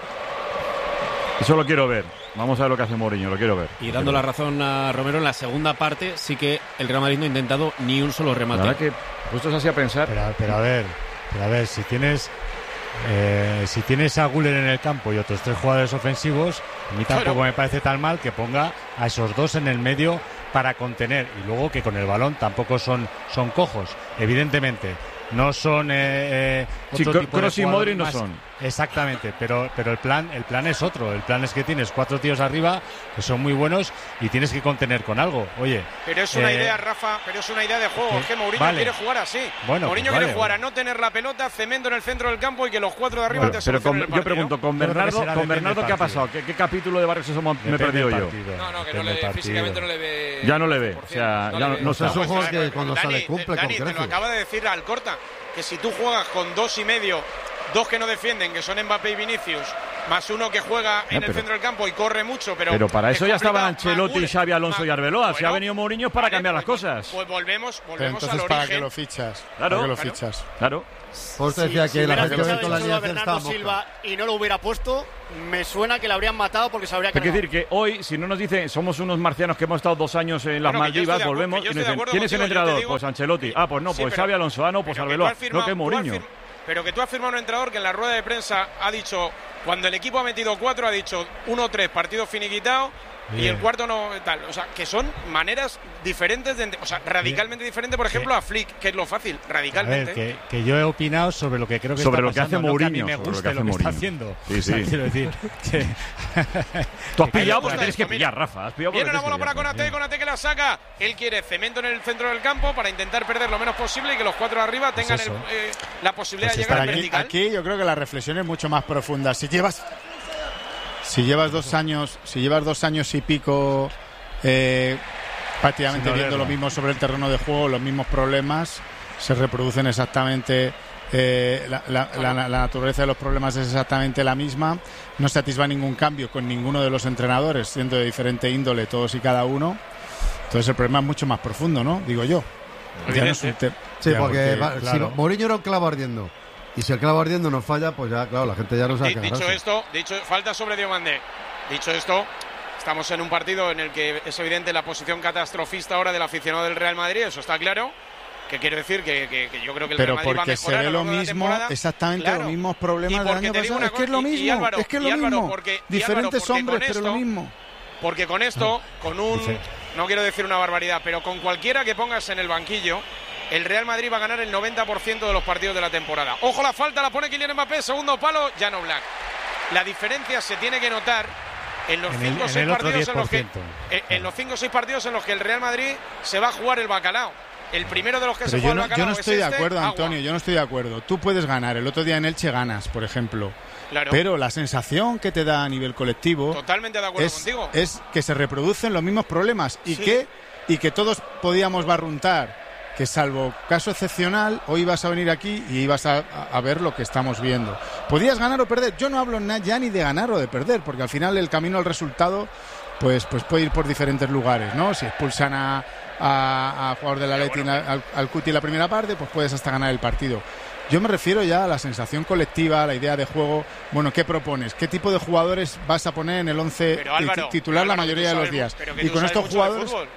eso lo quiero ver. Vamos a ver lo que hace Mourinho, lo quiero ver. Y dando la razón a Romero, en la segunda parte sí que el Real Madrid no ha intentado ni un solo remate. La verdad que puestos así a pensar. Pero, pero a ver, pero a ver, si tienes eh, si tienes a Güler en el campo y otros tres jugadores ofensivos, a mí tampoco Claro. me parece tan mal que ponga a esos dos en el medio para contener, y luego que con el balón tampoco son, son cojos, evidentemente. No son eh, eh, Sí, otro Cro- tipo de Kroos y jugador Modric no más- son. Exactamente, pero, pero el plan el plan es otro. El plan es que tienes cuatro tíos arriba que son muy buenos y tienes que contener con algo. Oye, pero es una eh, idea, Rafa, pero es una idea de juego. que, es que Mourinho vale. quiere jugar así. Bueno, Mourinho pues quiere vale, jugar vale. a no tener la pelota, cemento en el centro del campo y que los cuatro de arriba Bueno, te pero solucionen con, el partido. yo pregunto, con Yo creo que Bernardo, será con depende Bernardo del ¿qué ha partido. pasado? ¿Qué, qué capítulo de Barrios eso me he Depende perdido del yo? partido. No, no, que no Depende le, del físicamente partido. no le ve. Ya no le ve, por o cien, sea, ya le no- ve. no sé. Es un juego que cuando se Dani, le cumple Dani, con te lo creces. acaba de decir Alcorta, que si tú juegas con dos y medio, dos que no defienden, que son Mbappé y Vinicius, más uno que juega en pero- el centro del campo y corre mucho, pero Pero para es eso ya estaban complicado, Ancelotti, más Xavi Alonso más- y Arbeloa. Si ha Bueno, venido Mourinho es para vale, cambiar las pues- cosas. Pues volvemos, Pero volvemos entonces, al ¿para origen. qué lo fichas? Claro, ¿Para qué lo claro. fichas? Claro. Por eso Si- decía si que la hubiera gente que fichado ve con la solo a alineación Bernardo estaba Silva y no lo hubiera puesto, me suena que le habrían matado porque se habría Hay que cargado. decir que hoy, si no nos dicen, somos unos marcianos que hemos estado dos años en las Bueno, que yo estoy Maldivas, de acuerdo- volvemos que yo y estoy nos de dicen, acuerdo ¿quién es el contigo, yo te entrenador? digo- Pues Ancelotti. Ah, pues no, Sí, pues pero- Xavi Alonso. Ah, no, pues pero que Arbeloa. tú has firmado- No, que tú has Mourinho. fir- Pero que tú has firmado un entrenador que en la rueda de prensa ha dicho, cuando el equipo ha metido cuatro, ha dicho uno tres, partido finiquitado, y Bien. el cuarto no tal. O sea, que son maneras diferentes, de, ent- o sea, radicalmente diferente, por ejemplo, a Flick, que es lo fácil, A radicalmente. ver, que, que yo he opinado sobre lo que creo que Sobre está lo que hace pasando, no que a mí Mourinho, me sobre lo guste que lo hace que, está Mourinho. haciendo. Sí, sí. O sea, quiero decir que Tú has que- pillado me porque gusta tienes que esto, pillar, mira. Rafa. Has pillado porque Viene una tienes que bola para pillar. Konaté, Konaté que la saca. Él quiere cemento en el centro del campo para intentar perder lo menos posible y que los cuatro de arriba Pues tengan eso. el, eh, la posibilidad Pues de llegar estar al aquí, vertical. aquí yo creo que la reflexión es mucho más profunda. Si llevas si llevas dos años, si llevas dos años y pico eh, prácticamente Sin viendo olerlo. lo mismo sobre el terreno de juego, los mismos problemas se reproducen exactamente. eh, la, la- la- la naturaleza de los problemas es exactamente la misma. No se atisba ningún cambio con ninguno de los entrenadores, siendo de diferente índole todos y cada uno. Entonces el problema es mucho más profundo, ¿no? Digo yo. Ya no es un te- Sí, ya, porque, va- claro. si Mourinho era un clavo ardiendo. Y si el clavo ardiendo no falla, pues ya, claro, la gente ya no sabe Di- qué dicho agarrarse. esto, dicho falta sobre Diomandé. Dicho esto, estamos en un partido en el que es evidente la posición catastrofista ahora del aficionado del Real Madrid, eso está claro. Que quiere decir que, que- que yo creo que el Pero Real Madrid va a porque se mejorar ve a lo largo de la mismo, temporada. exactamente Claro. los mismos Y problemas del porque año te digo pasado. una Es que es lo cosa, y- y mismo, Álvaro, es que es y lo Álvaro, mismo. porque- y Diferentes Álvaro, porque hombres, con pero esto- lo mismo. Porque con esto, con un, Dice- no quiero decir una barbaridad, pero con cualquiera que pongas en el banquillo, el Real Madrid va a ganar el noventa por ciento de los partidos de la temporada. Ojo, la falta la pone Kylian Mbappé, segundo palo, Jan Oblak. La diferencia se tiene que notar en los En el- cinco o en seis el otro partidos en los que diez por ciento. en, en los cinco o seis partidos en los que el Real Madrid se va a jugar el bacalao. El primero de los que Pero se yo juega no, el bacalao yo no es estoy de este, acuerdo, agua. Antonio, yo no estoy de acuerdo. Tú puedes ganar, el otro día en Elche ganas, por ejemplo. Claro. Pero la sensación que te da a nivel colectivo Totalmente de acuerdo es, contigo. es que se reproducen los mismos problemas y, Sí. que, y que todos podíamos barruntar que salvo caso excepcional, hoy ibas a venir aquí y ibas a, a- a ver lo que estamos viendo. Podías ganar o perder. Yo no hablo na- ya ni de ganar o de perder, porque al final el camino al resultado pues, pues puede ir por diferentes lugares, ¿no? Si expulsan a, a, a jugador del Atleti al, al Cuti en la primera parte, pues puedes hasta ganar el partido. Yo me refiero ya a la sensación colectiva, a la idea de juego. Bueno, ¿qué propones? ¿Qué tipo de jugadores vas a poner en el once Pero, Álvaro, tit- titular Álvaro, la mayoría tú de los sabes- días? pero que Y tú con sabes estos mucho de jugadores... fútbol.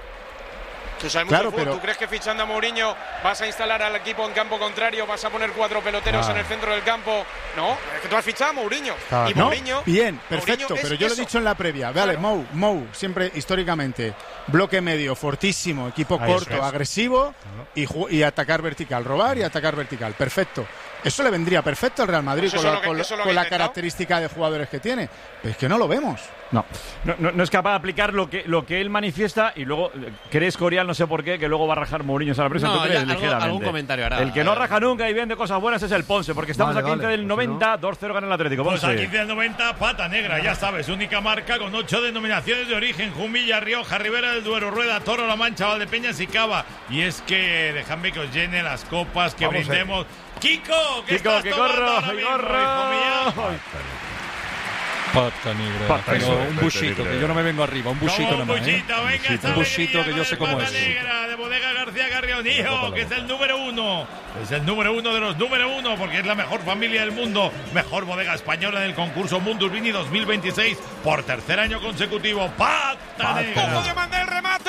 Tú sabes Claro, mucho de fútbol. pero- ¿Tú crees que fichando a Mourinho vas a instalar al equipo en campo contrario, vas a poner cuatro peloteros Ah. en el centro del campo? No, es que tú has fichado a Mourinho. Claro. Y No, Mourinho, bien, Mourinho perfecto, es pero yo lo he eso. dicho en la previa. Vale, Claro. Mou, Mou, siempre históricamente, bloque medio, fortísimo, equipo Ahí corto, eso es. agresivo y, ju- y atacar vertical, robar y atacar vertical. Perfecto. Eso le vendría perfecto al Real Madrid Pues eso con, es la, lo que- con la- eso es lo con que la he intentado. característica de jugadores que tiene. Pero es que no lo vemos. No. No, no, no es capaz de aplicar lo que, lo que él manifiesta y luego eh, cree Escorial, no sé por qué, que luego va a rajar Mourinho a la presa. No, ¿Tú crees? ya, algo- Ligeramente. algún comentario hará. El que no raja nunca y vende cosas buenas es el Ponce, porque estamos Vale, a quince vale, del pues si noventa, dos cero gana el Atlético. Pues Ponce. a quince del noventa, pata negra, ya sabes, única marca con ocho denominaciones de origen: Jumilla, Rioja, Ribera del Duero, Rueda, Toro, La Mancha, Valdepeñas y Cava. Y es que dejadme que os llene las copas, que Vamos, brindemos. Kiko, ¿qué Kiko, estás que tomando corro, ahora que mismo, corro. hijo mío? Pata negra. Pata Pero negra, un pata busito, negra. que yo no me vengo arriba. Un busito Como un nomás, ¿eh? buchito, venga, esta Un busito alegría que con yo el sé cómo pata es. negra de Bodega García Carrionío, que es el número uno. Es el número uno de los número uno, porque es la mejor familia del mundo. Mejor bodega española en el concurso Mundus Vini dos mil veintiséis por tercer año consecutivo. ¡Pata negra! ¡Ojo de mandar el remate!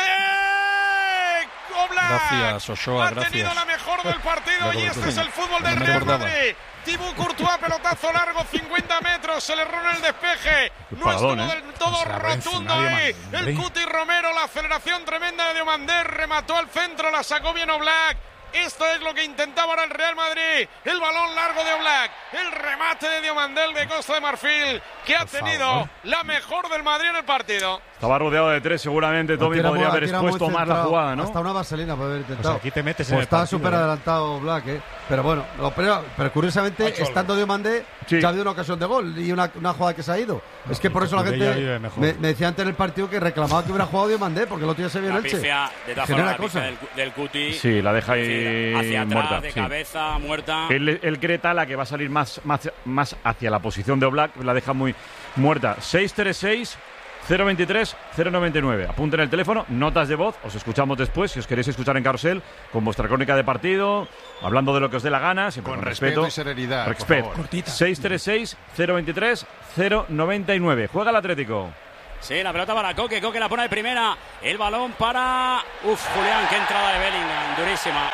Oblak Gracias, Ochoa, ha gracias. tenido la mejor del partido Claro, y este sí. es el fútbol del No me Real acordaba. Madrid. Thibaut Courtois, pelotazo largo, cincuenta metros, se le erró en el despeje. No paradón, estuvo ¿eh? del todo Se la habrá rotundo encima ahí. Diomandé. El Cuti Romero, la aceleración tremenda de Diomandé, remató al centro, la sacó bien Oblak. Esto es lo que intentaba ahora el Real Madrid. El balón largo de Oblak. El remate de Diomandel de Costa de Marfil, que ha tenido la mejor del Madrid en el partido. Estaba rodeado de tres, seguramente Tommy podría haber expuesto más la jugada, ¿no? Hasta una vaselina puede haber intentado. Pues aquí te metes pues en el está partido, súper ¿eh? adelantado Black, ¿eh? Pero bueno, lo, pero, pero curiosamente, estando Diomandé, sí. ya ha habido una ocasión de gol y una, una jugada que se ha ido. Es que por eso la gente me, me decía antes en el partido que reclamaba que hubiera jugado Diomandé, porque el otro día se vio en Elche. Pifia, de todas formas, la pifia del, del Cuti. Sí, la deja ahí hacia atrás, muerta. de sí. cabeza, muerta. Él, él cree Tala que va a salir más, más, más hacia la posición de Oblak, la deja muy muerta. seis tres seis, cero veintitrés, cero noventa y nueve. Apunten el teléfono, notas de voz, os escuchamos después si os queréis escuchar en Carrusel con vuestra crónica de partido, hablando de lo que os dé la gana, siempre con, con respeto, respeto y serenidad. Respeto. seis tres seis, cero veintitrés, cero noventa y nueve. Juega el Atlético. Sí, la pelota para Coque, Coque la pone de primera. El balón para... Uf, Julián, qué entrada de Bellingham, durísima.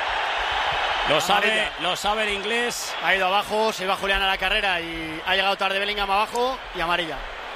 Lo sabe, lo sabe el inglés. Ha ido abajo, se iba Julián a la carrera y ha llegado tarde Bellingham abajo y amarilla.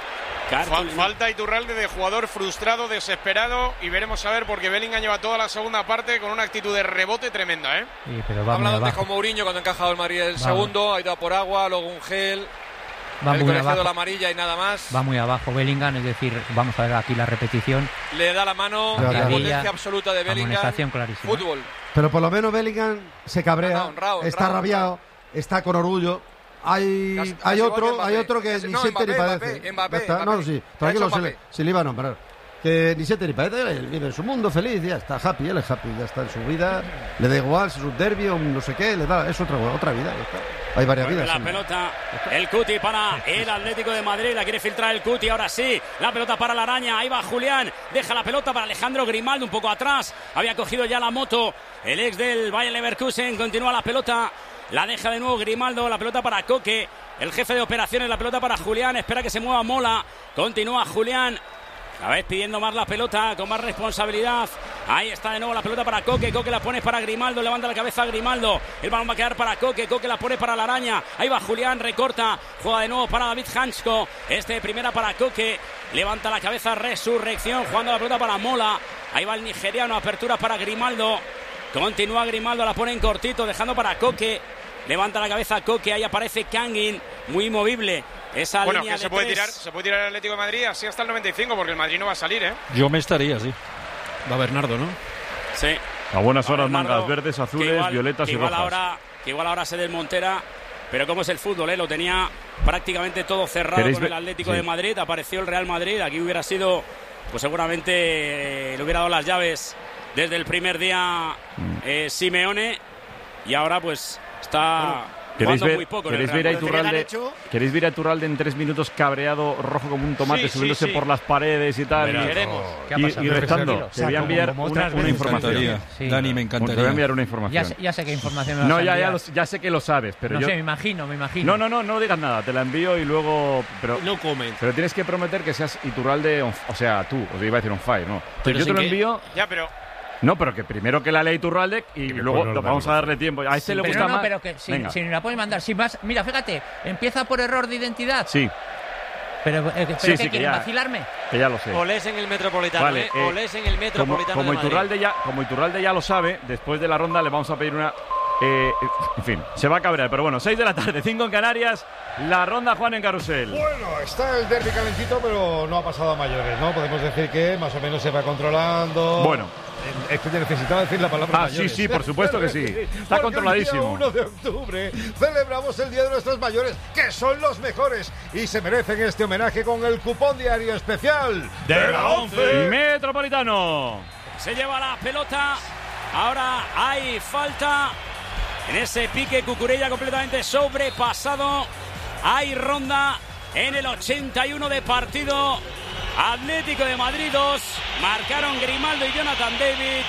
Fal falta Iturralde de jugador frustrado, desesperado, y veremos a ver porque Bellingham lleva toda la segunda parte con una actitud de rebote tremenda, ¿eh? Sí, pero ha hablado antes con Mourinho cuando ha encajado el Madrid el va. segundo, ha ido a por agua, luego un gel, va el muy colegio abajo. de la amarilla y nada más. Va muy abajo Bellingham, es decir, vamos a ver aquí la repetición. Le da la mano, la potencia absoluta de Bellingham. Fútbol. Pero por lo menos Bellingham se cabrea, no, no, honrado, honrado, está rabiado, está con orgullo. Hay, casi, hay casi otro, que hay otro que casi, ni no, siente Mbappé, ni padece. Mbappé, Mbappé, está, Mbappé. No, sí, tranquilo, se le, sí le iba a nombrar. Que ni siente ni padece, él vive en su mundo feliz, ya está happy, él es happy, ya está en su vida, le da igual si es un derbi o no sé qué, le da, es otra, otra vida, ya está. Hay varias vidas. La sí. pelota, el Cuti para el Atlético de Madrid, la quiere filtrar el Cuti, ahora sí, la pelota para la araña, ahí va Julián, deja la pelota para Alejandro Grimaldo un poco atrás, había cogido ya la moto, el ex del Bayer Leverkusen, continúa la pelota, la deja de nuevo Grimaldo, la pelota para Coque, el jefe de operaciones, la pelota para Julián, espera que se mueva Mola, continúa Julián. A ver, pidiendo más la pelota, con más responsabilidad. Ahí está de nuevo la pelota para Coque. Coque la pone para Grimaldo, levanta la cabeza a Grimaldo. El balón va a quedar para Coque. Coque la pone para la araña. Ahí va Julián, recorta. Juega de nuevo para David Hansko. Este primera para Coque. Levanta la cabeza, resurrección. Jugando la pelota para Mola. Ahí va el nigeriano, apertura para Grimaldo. Continúa Grimaldo, la pone en cortito, dejando para Coque. Levanta la cabeza Coque. Ahí aparece Kangin, muy movible. Esa bueno, línea que se de puede tres. tirar, se puede tirar el Atlético de Madrid así hasta el noventa y cinco, porque el Madrid no va a salir, ¿eh? Yo me estaría, sí. Va Bernardo, ¿no? Sí. A buenas horas, Bernardo, mangas verdes, azules, igual, violetas y igual rojas. Ahora, que igual ahora se desmontera, pero como es el fútbol, ¿eh? Lo tenía prácticamente todo cerrado con el Atlético sí. de Madrid, apareció el Real Madrid, aquí hubiera sido, pues seguramente eh, le hubiera dado las llaves desde el primer día eh, Simeone, y ahora pues está... Bueno, ¿Queréis ver, muy poco ¿queréis, ver a Iturralde, ¿Queréis ver a Iturralde en tres minutos cabreado, rojo como un tomate, sí, subiéndose sí, sí. por las paredes y tal? Y, queremos. y, y restando. Te voy a enviar una, una información. Sí. Dani, me encantaría. Te voy a enviar una información. Ya sé, ya sé qué información me vas No, a ya, enviar. ya, lo, ya sé que lo sabes, pero no yo... sé, me imagino, me imagino. No, no, no, no digas nada. Te la envío y luego... Pero, no comen. Pero tienes que prometer que seas Iturralde, on, o sea, tú. Os iba a decir on fire, ¿no? Pero yo te lo qué? envío... Ya, pero... No, pero que primero que la ley Iturralde y luego lo vamos a darle tiempo. A este sí, le pero gusta no, más. pero que si, si la puedes mandar, si vas, mira, fíjate, empieza por error de identidad. Sí. Pero, eh, pero sí, ¿qué sí, quieren que ya, vacilarme? Que ya lo sé. Olés en el Metropolitano, vale, ¿eh? eh Olés en el Metropolitano como, como de Madrid. Iturralde ya, como Iturralde ya lo sabe, después de la ronda le vamos a pedir una... Eh, en fin, se va a cabrear, pero bueno, seis de la tarde, cinco en Canarias, la ronda Juan en Carrusel. Bueno, está el derbi calentito, pero no ha pasado a mayores, ¿no? Podemos decir que más o menos se va controlando. Bueno. Es que necesitaba decir la palabra Ah, mayores. sí, sí, por supuesto que sí. Está Porque controladísimo. El día uno de octubre celebramos el Día de nuestros mayores, que son los mejores y se merecen este homenaje con el cupón diario especial de la once Metropolitano. Se lleva la pelota. Ahora hay falta en ese pique. Cucurella completamente sobrepasado. Hay ronda en el ochenta y uno de partido. Atlético de Madrid dos. Marcaron Grimaldo y Jonathan David.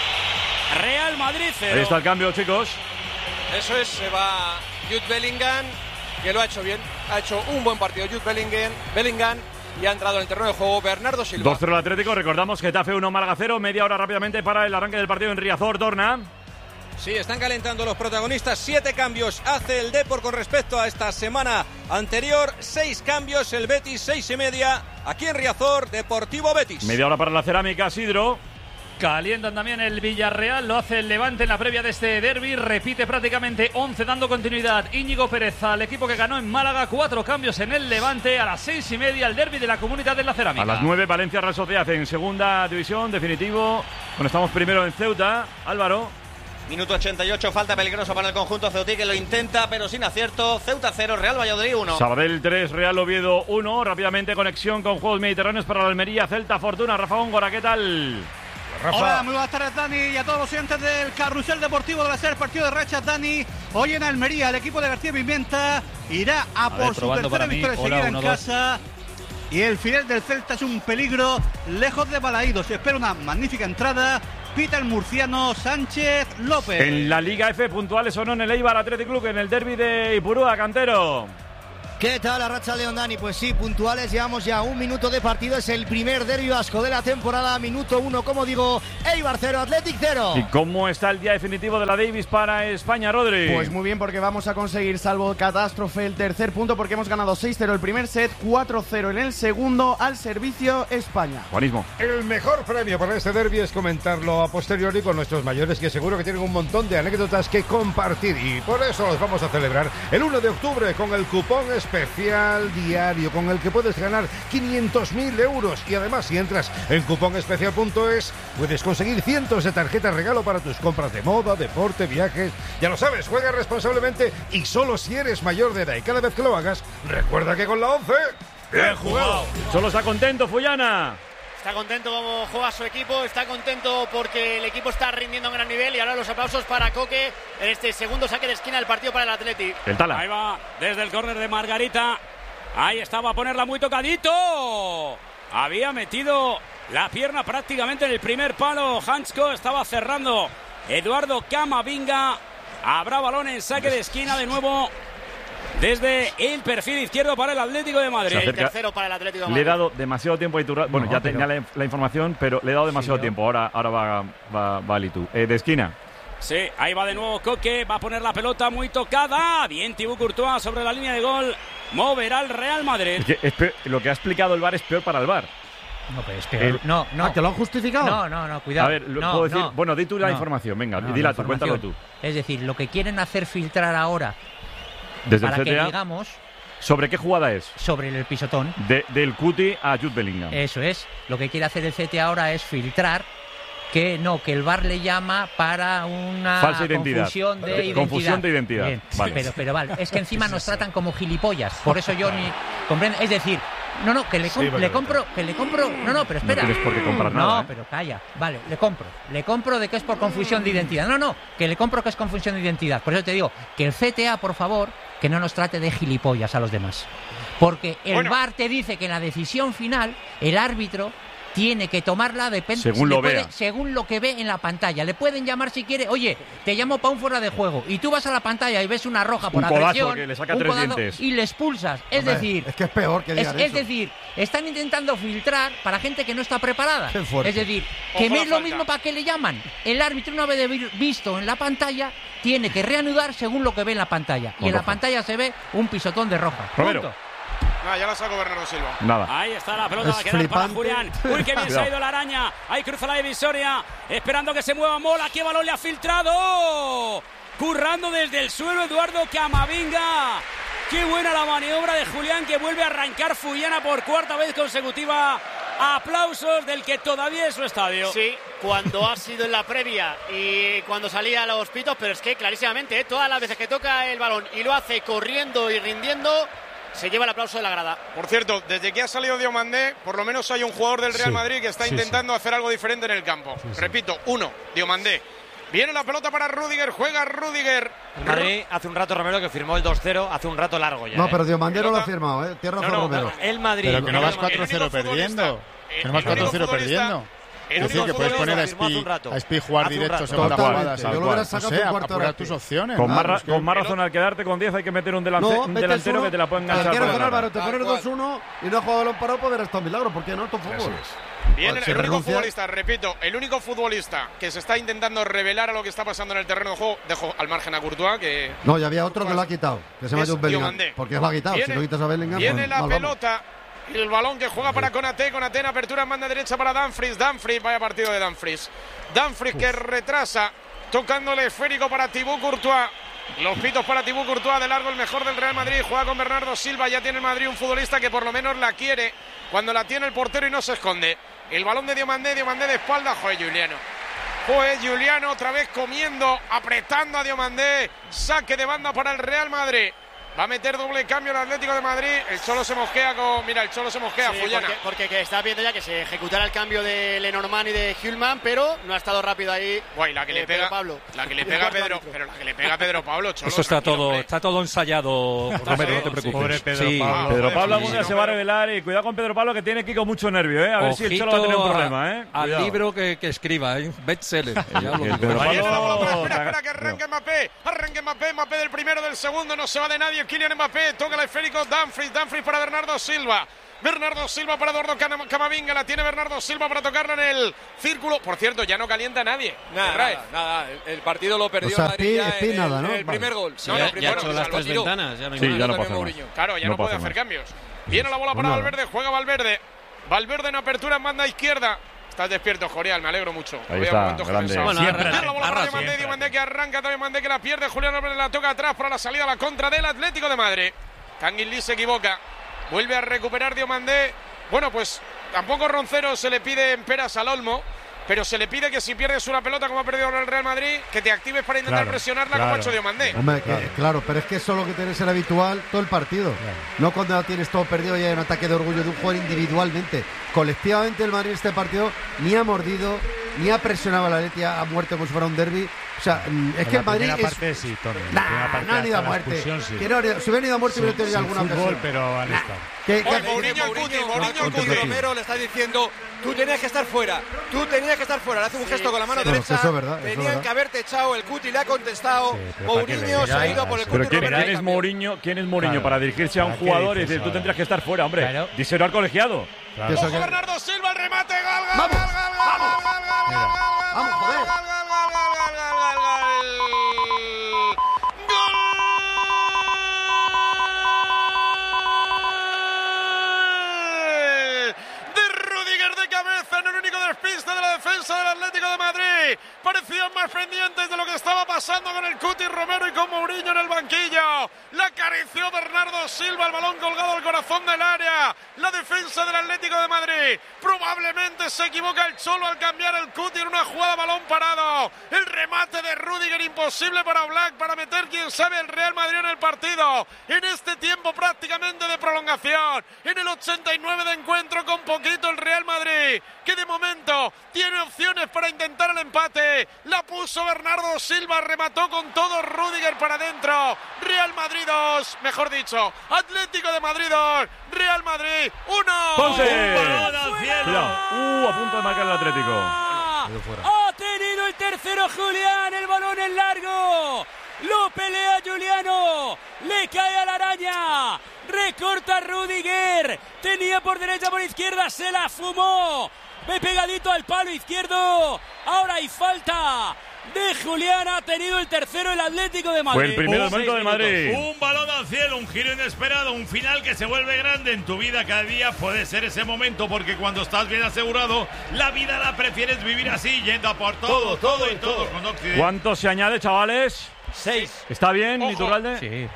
Real Madrid cero. Ahí está el cambio, chicos. Eso es, se va Jude Bellingham, que lo ha hecho bien. Ha hecho un buen partido Jude Bellingham. Bellingham y ha entrado en el terreno de juego Bernardo Silva. dos cero el Atlético. Recordamos que Getafe uno, Málaga cero. Media hora rápidamente para el arranque del partido en Riazor, Dorna. Sí, están calentando los protagonistas. Siete cambios hace el Depor con respecto a esta semana anterior. Seis cambios, el Betis, seis y media. Aquí en Riazor, Deportivo Betis. Media hora para la Cerámica, Sidro. Calientan también el Villarreal, lo hace el Levante en la previa de este derbi. Repite prácticamente once dando continuidad Íñigo Pérez al equipo que ganó en Málaga. Cuatro cambios en el Levante. A las seis y media el derbi de la Comunidad de la Cerámica. A las nueve Valencia Real Sociedad en segunda división, definitivo. Bueno, estamos primero en Ceuta. Álvaro. Minuto ochenta y ocho, falta peligrosa para el conjunto ceutí, que lo intenta pero sin acierto. Ceuta cero, Real Valladolid uno. Sabadell tres, Real Oviedo uno. Rápidamente conexión con Juegos Mediterráneos para la Almería, Celta, Fortuna. Rafa Góngora, ¿qué tal? Rafa. Hola, muy buenas tardes, Dani, y a todos los oyentes del Carrusel Deportivo de la SER, partido de rachas, Dani. Hoy en Almería, el equipo de García Pimienta irá a, a por ver, su tercera victoria seguida en casa. Y el final del Celta es un peligro lejos de Balaídos. Se espera una magnífica entrada. Pita el murciano Sánchez López. En la Liga F, puntuales o no en el Eibar Athletic Club, en el derbi de Ipurúa, Cantero. ¿Qué tal, Arracha León, Dani? Pues sí, puntuales, llevamos ya un minuto de partido, es el primer derbi vasco de la temporada, minuto uno, como digo, Eibar cero, Athletic cero. ¿Y cómo está el día definitivo de la Davis para España, Rodri? Pues muy bien, porque vamos a conseguir, salvo catástrofe, el tercer punto, porque hemos ganado seis cero el primer set, cuatro cero en el segundo, al servicio España. Juanismo. El mejor premio para este derbi es comentarlo a posteriori con nuestros mayores, que seguro que tienen un montón de anécdotas que compartir, y por eso los vamos a celebrar el uno de octubre con el cupón especial diario con el que puedes ganar quinientos mil euros, y además si entras en cupón especial punto es puedes conseguir cientos de tarjetas regalo para tus compras de moda, deporte, viajes. Ya lo sabes, juega responsablemente y solo si eres mayor de edad, y cada vez que lo hagas recuerda que con la once bien jugado. Solo está contento Fullana. Está contento como juega su equipo, está contento porque el equipo está rindiendo a un gran nivel, y ahora los aplausos para Coque en este segundo saque de esquina del partido para el Athletic. El Tala. Ahí va, desde el córner de Margarita. Ahí estaba a ponerla muy tocadito. Había metido la pierna prácticamente en el primer palo. Hansko estaba cerrando Eduardo Camavinga. Habrá balón en saque de esquina de nuevo desde el perfil izquierdo para el Atlético de Madrid. El tercero para el Atlético de Madrid. Le he dado demasiado tiempo a Iturralde. Bueno, no, ya pero... tenía la, la información, pero le he dado demasiado sí, tiempo. Ahora, ahora va, va, va Litu. Eh, de esquina. Sí, ahí va de nuevo Coque. Va a poner la pelota muy tocada. Bien, Thibaut Courtois sobre la línea de gol. Moverá al Real Madrid. Es que es peor, lo que ha explicado el V A R es peor para el V A R. No, pero es peor. El... No, no. ¿Ah, que lo han justificado? No, no, no, cuidado. A ver, lo no, puedo decir. No, bueno, di tú la no, información. Venga, no, dila tú, cuéntalo tú. Es decir, lo que quieren hacer filtrar ahora. Desde para el C T A, que digamos. ¿Sobre qué jugada es? Sobre el pisotón. De, del Cuti a Jude Bellingham. Eso es. Lo que quiere hacer el C T A ahora es filtrar que no, que el V A R le llama para una falsa identidad. Confusión de identidad. Confusión de identidad. Bien, vale. Pero, pero vale, es que encima nos tratan como gilipollas. Por eso yo ni comprendo. Es decir, no, no, que le, com sí, le compro, que le compro. No, no, pero espera. No tienes por qué comprar no, nada. No, ¿eh? Pero calla. Vale, le compro. Le compro de que es por confusión de identidad. No, no, que le compro que es confusión de identidad. Por eso te digo que el C T A, por favor, que no nos trate de gilipollas a los demás. Porque el bueno. V A R te dice que en la decisión final el árbitro tiene que tomarla depende según lo puede, vea. según lo que ve en la pantalla. Le pueden llamar si quiere, oye, te llamo para un fuera de juego, y tú vas a la pantalla y ves una roja por un agresión, que le saca un tres codazo, dientes. y le expulsas. Es Hombre, decir, es que es peor que digan es, eso. es decir, están intentando filtrar para gente que no está preparada. Es decir, que me es lo mismo para que le llaman. El árbitro, una vez visto en la pantalla, tiene que reanudar según lo que ve en la pantalla. Y en la pantalla se ve un pisotón de roja. Romero. Ah, ya la sacó Bernardo Silva. Nada. Ahí está la pelota, va a quedar para Julián. Uy, qué bien se ha ido la araña. Ahí cruza la divisoria, esperando que se mueva Mola. ¡Qué balón le ha filtrado! Currando desde el suelo Eduardo Camavinga. Qué buena la maniobra de Julián, que vuelve a arrancar Fullana por cuarta vez consecutiva. Aplausos del que todavía es su estadio. Sí, cuando ha sido en la previa y cuando salía a los pitos, pero es que clarísimamente, ¿eh? Todas las veces que toca el balón y lo hace corriendo y rindiendo, se lleva el aplauso de la grada. Por cierto, desde que ha salido Diomandé, por lo menos hay un jugador del Real sí, Madrid que está sí, intentando sí. hacer algo diferente en el campo. Sí, sí. Repito, uno, Diomandé. Viene la pelota para Rüdiger, juega Rüdiger. El Madrid hace un rato, Romero, que firmó el dos cero, hace un rato largo ya. No, ¿eh? pero Diomandé no lo ha firmado, ¿eh? Tierra no, no, Romero. El Madrid. Pero que no vas cuatro cero perdiendo. Que no vas cuatro cero perdiendo. Es decir, que puedes poner a Spi, a Spi jugar directo según la jugada. Yo lo hubiera sacado un cuarto de tus opciones. Con, más, ra con más razón, al quedarte con diez hay que meter un, delante no, un delantero uno, que te la pueda enganchar. Quiero con Álvaro, te pones dos uno y no ha jugado balón parado, pues verás todo milagro. ¿Por qué no? Esto es fútbol. Bien, el único futbolista, repito, el único futbolista que se está intentando revelar a lo que está pasando en el terreno de juego, dejo al margen a Courtois, que... No, ya había otro que lo ha quitado, que se llama Jude Bellingham. Porque lo ha quitado, viene, si no quitas a Bellingham... Viene pues, la pelota, El balón que juega para Konaté. Konaté en apertura en banda derecha para Dumfries. Dumfries, vaya partido de Dumfries. Dumfries que retrasa, tocándole esférico para Thibaut Courtois. Los pitos para Thibaut Courtois, de largo el mejor del Real Madrid. Juega con Bernardo Silva. Ya tiene el Madrid un futbolista que por lo menos la quiere cuando la tiene el portero y no se esconde. El balón de Diomandé. Diomandé de espalda. Joder, Juliano. Joder, Juliano otra vez comiendo, apretando a Diomandé. Saque de banda para el Real Madrid. Va a meter doble cambio el Atlético de Madrid. El Cholo se mosquea con... Mira, el Cholo se mosquea, sí, Fullana. Porque, porque que está viendo ya que se ejecutara el cambio de Lenormand y de Hülman, pero no ha estado rápido ahí. Guay, la que le eh, pega Pedro Pablo. La que le pega a Pedro, pero la que le pega a Pedro Pablo, Cholo. Eso está todo, está todo ensayado, Romero, no te preocupes. Pobre Pedro sí. Pablo. Pedro Sí, Pablo sí, algún día sí, se no, va a pero- revelar y cuidado con Pedro Pablo que tiene aquí con mucho nervio, ¿eh? A ver si el Ojito Cholo va a tener un a- problema, ¿eh? Al Cuidado. libro que, que escriba, ¿eh? Bestseller. Ya lo el digo. Pedro Viene la bola, Pablo- espera, espera, que arranque Mbappé. Arranque Mbappé, Mbappé del primero, del segundo, no se va de nadie. Kylian Mbappé, toca el esférico, Dumfries, Dumfries para Bernardo Silva. Bernardo Silva para Eduardo Cana- Camavinga, la tiene Bernardo Silva para tocarla en el círculo. Por cierto, ya no calienta nadie. Nada, Ferraez. nada, nada. El, el partido lo perdió O sea, el Madrid ya pi- pi en nada, el, ¿no? el primer Vale. gol. Sí, no, ya- no, ya ha primero, hecho o sea, las lo tres tiró. ventanas, ya no hay Sí, más. ya no También puede hacer Mourinho. más. Claro, ya No no, puede puede hacer hacer cambios. Viene la bola para nada. Valverde, juega Valverde. Valverde en apertura en banda izquierda. Estás despierto, Jorial, me alegro mucho. Ahí Había está, momentos que grande. pensaba. Bueno, Siempre. arra- Viene la bola para arra- Diomandé, siempre. Diomandé que arranca, Diomandé que la pierde. Julián Álvarez la toca atrás para la salida a la contra del Atlético de Madrid. Tanguy Lee se equivoca. Vuelve a recuperar Diomandé. Bueno, pues tampoco Roncero se le pide en peras al Olmo, pero se le pide que si pierdes una pelota como ha perdido el Real Madrid, que te actives para intentar Claro, presionarla como claro. ha hecho Diomandé. Hombre, que- claro. pero es que eso es lo que tiene que ser habitual todo el partido. No cuando ya tienes todo perdido y hay un ataque de orgullo de un jugador individualmente. Colectivamente el Madrid en este partido ni ha mordido, ni ha presionado a la Atleti a muerte como si fuera un derbi. O sea, mm, es En que la el Madrid primera es... parte sí, Tony. En Nah, la primera parte no han ido a hasta la muerte. expulsión, sí. Que no han ido- si hubieran ido a muerte hubiera tenido Sin alguna fútbol, ocasión. pero han estado. Que- que- Oye, Mourinho el Cuti, Mourinho el Cuti Cuti. Romero le está diciendo, tú tenías que estar fuera, tú tenías que estar fuera. Le hace un gesto con la mano sí. Bueno, derecha. eso es verdad, eso es Tenían verdad. que haberte echado. El Cuti le ha contestado. pero ¿para qué Mourinho le- se ha ido por el Pero Cuti ¿quién, Romero. quién es Mourinho? ¿Quién es Mourinho Claro. para dirigirse a un ¿Para qué jugador y dices decir tú ahora? tendrías que estar fuera, hombre? Claro. Díselo al colegiado. Claro. Eso Ojo, que- Bernardo Silva, el remate, gol, gol, ¡Vamos! gol, gol, gol, gol, gol, gol, Mira. gol, gol, ¡Vamos, gol, joder! gol, gol, gol, gol, gol, gol, gol. De Rudiger de cabeza en el único despiste de la defensa del Atlético de Madrid. Parecían más pendientes de lo que estaba pasando con el Cuti Romero y con Mourinho en el banquillo. La acarició Bernardo Silva, el balón colgado al corazón del área. La defensa del Atlético de Madrid. Probablemente se equivoca el Cholo al cambiar el Cuti en una jugada balón parado. El remate de Rudiger imposible para Black para meter quién sabe el Real Madrid en el partido. En este tiempo prácticamente de prolongación. En el ochenta y nueve de encuentro con poquito el Real Madrid, que de momento tiene opciones para intentar el empate. La puso Bernardo Silva, remató con todo Rudiger para adentro. Real Madrid dos, mejor dicho, Atlético de Madrid dos, Real Madrid uno. ¡Ponce! balón al cielo. Cuidado. Uh, a punto de marcar el Atlético. Ha tenido el tercero Julián, el balón en largo. Lo pelea Juliano, le cae a la araña, recorta Rudiger, tenía por derecha, por izquierda, se la fumó, ve pegadito al palo izquierdo, ahora hay falta de Julián, ha tenido el tercero el Atlético de Madrid. Fue el primer Un momento del Madrid. Un balón al cielo, un giro inesperado, un final que se vuelve grande en tu vida cada día. Puede ser ese momento porque cuando estás bien asegurado, la vida la prefieres vivir así, yendo a por todo, todo y todo con Occidente. ¿Cuánto se añade, chavales? Seis. ¿Está bien, Ojo. Iturralde? Sí.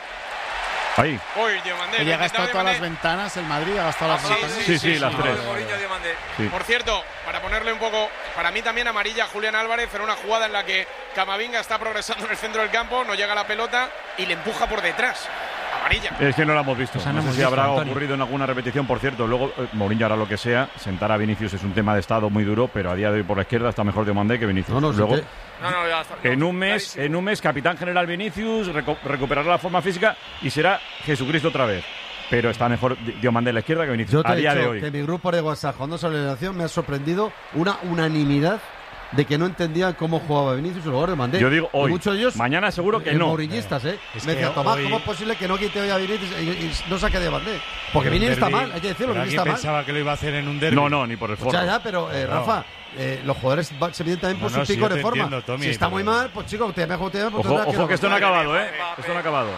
Ahí. Uy, Diomandé, Oye, ha gastado todas las Diomandé. ventanas el Madrid, ha gastado Ah, las sí, ventanas. Sí, sí, las tres. Mourinho, Diomandé. Sí. Por cierto, para ponerle un poco, para mí también amarilla a Julián Álvarez en una jugada en la que Camavinga está progresando en el centro del campo, no llega la pelota y le empuja por detrás. Amarilla. Es que no lo hemos visto. Esa no No sé hemos si visto, habrá Antonio. ocurrido en alguna repetición. Por cierto, luego eh, Mourinho hará lo que sea. Sentar a Vinicius es un tema de estado muy duro, pero a día de hoy por la izquierda está mejor Diomandé que Vinicius. No, no, luego, sí No, no, ya está. en No, un mes, clarísimo. en un mes, capitán general Vinicius, reco- recuperará la forma física y será Jesucristo otra vez. Pero está mejor Di- Diomandé a la izquierda que Vinicius. Yo te A he día de dicho hoy. que mi grupo de WhatsApp, cuando salió la nación, me ha sorprendido una unanimidad de que no entendían cómo jugaba Vinicius en lugar de Mandé. Yo digo hoy. Y muchos de ellos, Mañana seguro que eh, no. mourinhistas, ¿eh? Es me que decía, Tomás, hoy- ¿cómo es posible que no quite hoy a Vinicius y, y no saque de Mandé? Porque Pero un Vinicius está derbi- mal, hay que decirlo, pero Vinicius ¿alguien está mal. pensaba que lo iba a hacer en un derbi? No, no, ni por el Pues forro. ya, ya, pero eh, No. Rafa, eh, los jugadores va- se miden también por No, no, su sí, pico yo de te forma. entiendo, Tommy, si está pero- muy mal, pues chico, te mejor te pues Ojo, tendrás ojo que esto no ha aguantar. acabado, ¿eh? Esto no ha acabado.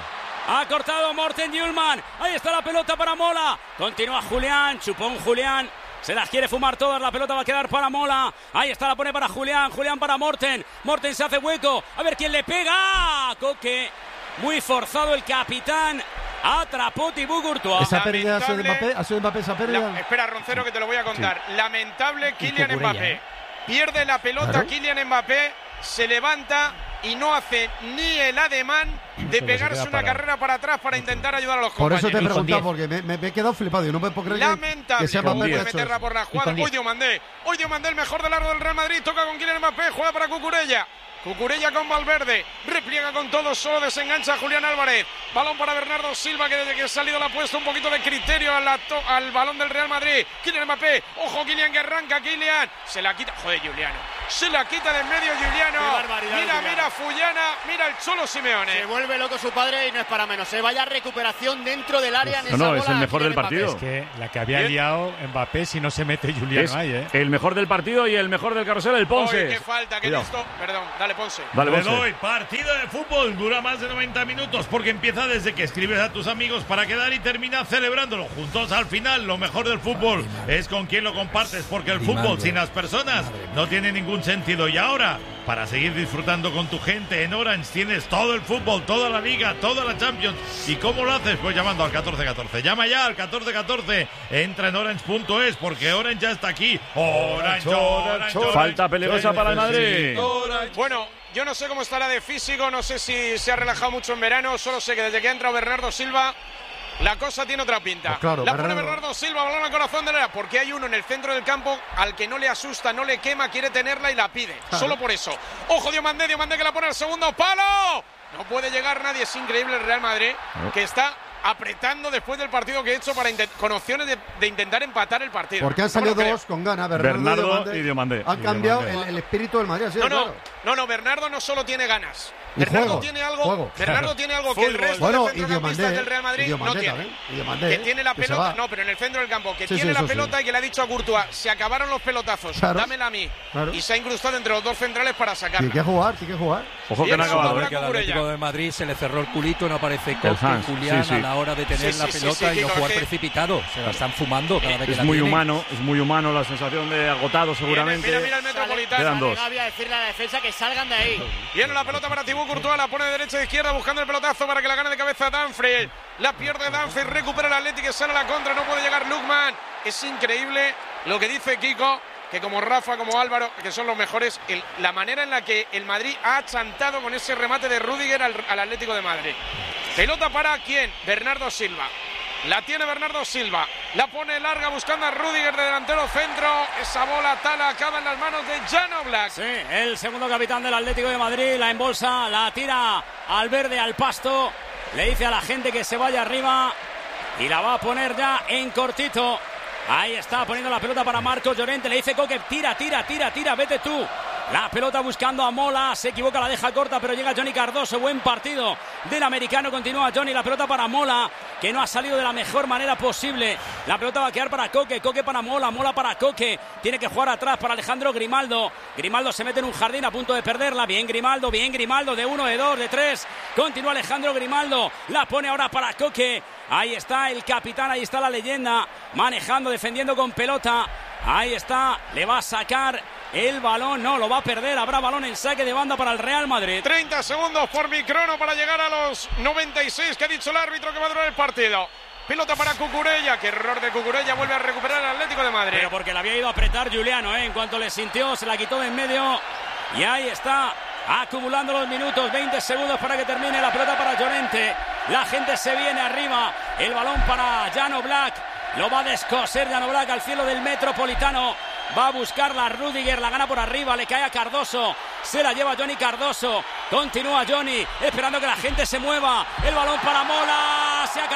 Ha cortado Morten Hjulmand. Ahí está la pelota para Mola. Continúa Julián. Chupón Julián. Se las quiere fumar todas. La pelota va a quedar para Mola. Ahí está, la pone para Julián. Julián para Morten. Morten se hace hueco. A ver quién le pega. Coque. Muy forzado el capitán. Atrapó Thibaut Courtois. ¿Esa pérdida ha sido de Mbappé? ¿Ha sido de Mbappé esa pérdida? La, espera, Roncero, que te lo voy a contar. Sí. Lamentable Kylian Cucurella, Mbappé. ¿eh? Pierde la pelota Claro. Kylian Mbappé. Se levanta y no hace ni el ademán de pegarse una carrera para atrás para intentar ayudar a los Por compañeros. eso te he preguntado, porque me, me- me he quedado flipado. Yo no me puedo creer que- Lamentable. que sea No Mbappé que ha puede hecho meterla eso. por la Y con jugada. diez. Hoy Diomandé. Hoy Diomandé, el mejor del largo del Real Madrid. Toca con Kylian Mbappé. Juega para Cucurella. Cucurella con Valverde. Repliega con todo. Solo desengancha Julián Álvarez. Balón para Bernardo Silva, que desde que ha salido le ha puesto un poquito de criterio a la to- al balón del Real Madrid. Kylian Mbappé. Ojo, Kylian, que arranca. Kylian. Se la quita. Joder, Juliano. Se la quita de en medio Juliano. Qué barbaridad, Mira, Juliano. mira, Fullana. Mira el Cholo Simeone. Se vuelve loco su padre y no es para menos. Se vaya recuperación dentro del área. En No, esa no, es bola el mejor Kylian del partido. Mbappé. Es que la que había Bien. liado Mbappé si no se mete Juliano Es ahí, ¿eh? el mejor del partido y el mejor del carrusel, el Ponce. Oye, qué falta, qué Cuidado. listo. Perdón, dale, Ponce. Dale, Le Ponce. doy partido de fútbol, dura más de noventa minutos porque empieza desde que escribes a tus amigos para quedar y termina celebrándolo juntos al final. Lo mejor del fútbol es con quien lo compartes, porque el fútbol sin las personas no tiene ningún sentido. Y ahora, para seguir disfrutando con tu gente en Orange, tienes todo el fútbol, toda la liga, toda la Champions. ¿Y cómo lo haces? Pues llamando al catorce catorce. Llama ya al catorce catorce. Entra en orange punto es porque Orange ya está aquí. Orange, Orange, Orange. Falta peligrosa para el Madrid. Bueno, yo no sé cómo estará de físico, no sé si se ha relajado mucho en verano, solo sé que desde que ha entrado Bernardo Silva, la cosa tiene otra pinta. Pues claro, la pone Bernardo. Bernardo Silva, balón al corazón de la área, porque hay uno en el centro del campo al que no le asusta, no le quema, quiere tenerla y la pide. Claro. Solo por eso. Ojo, Diomandé, Diomandé que la pone al segundo palo. No puede llegar nadie, es increíble el Real Madrid, Claro. que está apretando después del partido que ha hecho para intent- con opciones de, de intentar empatar el partido. Porque han No me salido lo creo. dos con ganas, Bernardo, Bernardo y Diomandé. Han Y cambiado Diomandé. el, el espíritu del Madrid, así No, de no, claro. no, no, Bernardo no solo tiene ganas. Y Bernardo juego, tiene algo, juego. Bernardo tiene algo que el Fútbol. resto Bueno, de y centrocampistas Diomandé, del Real Madrid y Diomandé no tiene. también, y Diomandé, Que tiene la que se pelota, va. no, pero en el centro del campo, que Sí, tiene sí, la eso sí. pelota y que le ha dicho a Courtois, se acabaron los pelotazos, Claro. dámela a mí. Claro. Y se ha incrustado entre los dos centrales para sacarla. Tiene que jugar, tiene que jugar. Ojo que Bien, no ha acabado. Ahora Que al Cucurella. Atlético de Madrid se le cerró el culito, no aparece El Coque, Hans, Julián sí, sí. a la hora de tener Sí, la sí, sí, pelota sí, y no Kiko, jugar que- precipitado. Se la están fumando cada vez que Es la muy tienen. humano, es muy humano la sensación de agotado seguramente. Mira, mira el Metropolitano. Quedan dos. Gavi a decirle a la defensa que salgan de ahí. Viene la pelota para Thibaut Courtois, la pone de derecha a izquierda buscando el pelotazo para que la gane de cabeza Danfried. La pierde Danfried, recupera el Atlético, sale a la contra, no puede llegar Lukman. Es increíble lo que dice Kiko, que como Rafa, como Álvaro, que son los mejores, el- la manera en la que el Madrid ha achantado con ese remate de Rüdiger al, al Atlético de Madrid. Pelota para ¿quién? Bernardo Silva. La tiene Bernardo Silva. La pone larga buscando a Rüdiger de delantero centro. Esa bola tala acaba en las manos de Jan Oblak. Sí, el segundo capitán del Atlético de Madrid la embolsa, la tira al verde, al pasto. Le dice a la gente que se vaya arriba y la va a poner ya en cortito. Ahí está poniendo la pelota para Marcos Llorente. Le dice Coque, tira, tira, tira, tira, vete tú. La pelota buscando a Mola, se equivoca, la deja corta, pero llega Johnny Cardoso. Buen partido del americano, continúa Johnny, la pelota para Mola, que no ha salido de la mejor manera posible. La pelota va a quedar para Coque, Coque para Mola, Mola para Coque. Tiene que jugar atrás para Alejandro Grimaldo. Grimaldo se mete en un jardín a punto de perderla. Bien Grimaldo, bien Grimaldo, de uno, de dos, de tres. Continúa Alejandro Grimaldo, la pone ahora para Coque. Ahí está el capitán, ahí está la leyenda, manejando, defendiendo con pelota. Ahí está, le va a sacar el balón, no, lo va a perder. Habrá balón en saque de banda para el Real Madrid. treinta segundos por mi crono para llegar a los noventa y seis que ha dicho el árbitro que va a durar el partido. Pelota para Cucurella, que error de Cucurella, vuelve a recuperar el Atlético de Madrid. Pero porque le había ido a apretar Juliano, ¿eh? En cuanto le sintió, se la quitó de en medio. Y ahí está, acumulando los minutos, veinte segundos para que termine. La pelota para Llorente. La gente se viene arriba. El balón para Jan Oblak. Lo va a descoser Jan Oblak al cielo del Metropolitano. Va a buscarla Rüdiger, la gana por arriba, le cae a Cardoso. Se la lleva Johnny Cardoso. Continúa Johnny, esperando que la gente se mueva. El balón para Mola. Se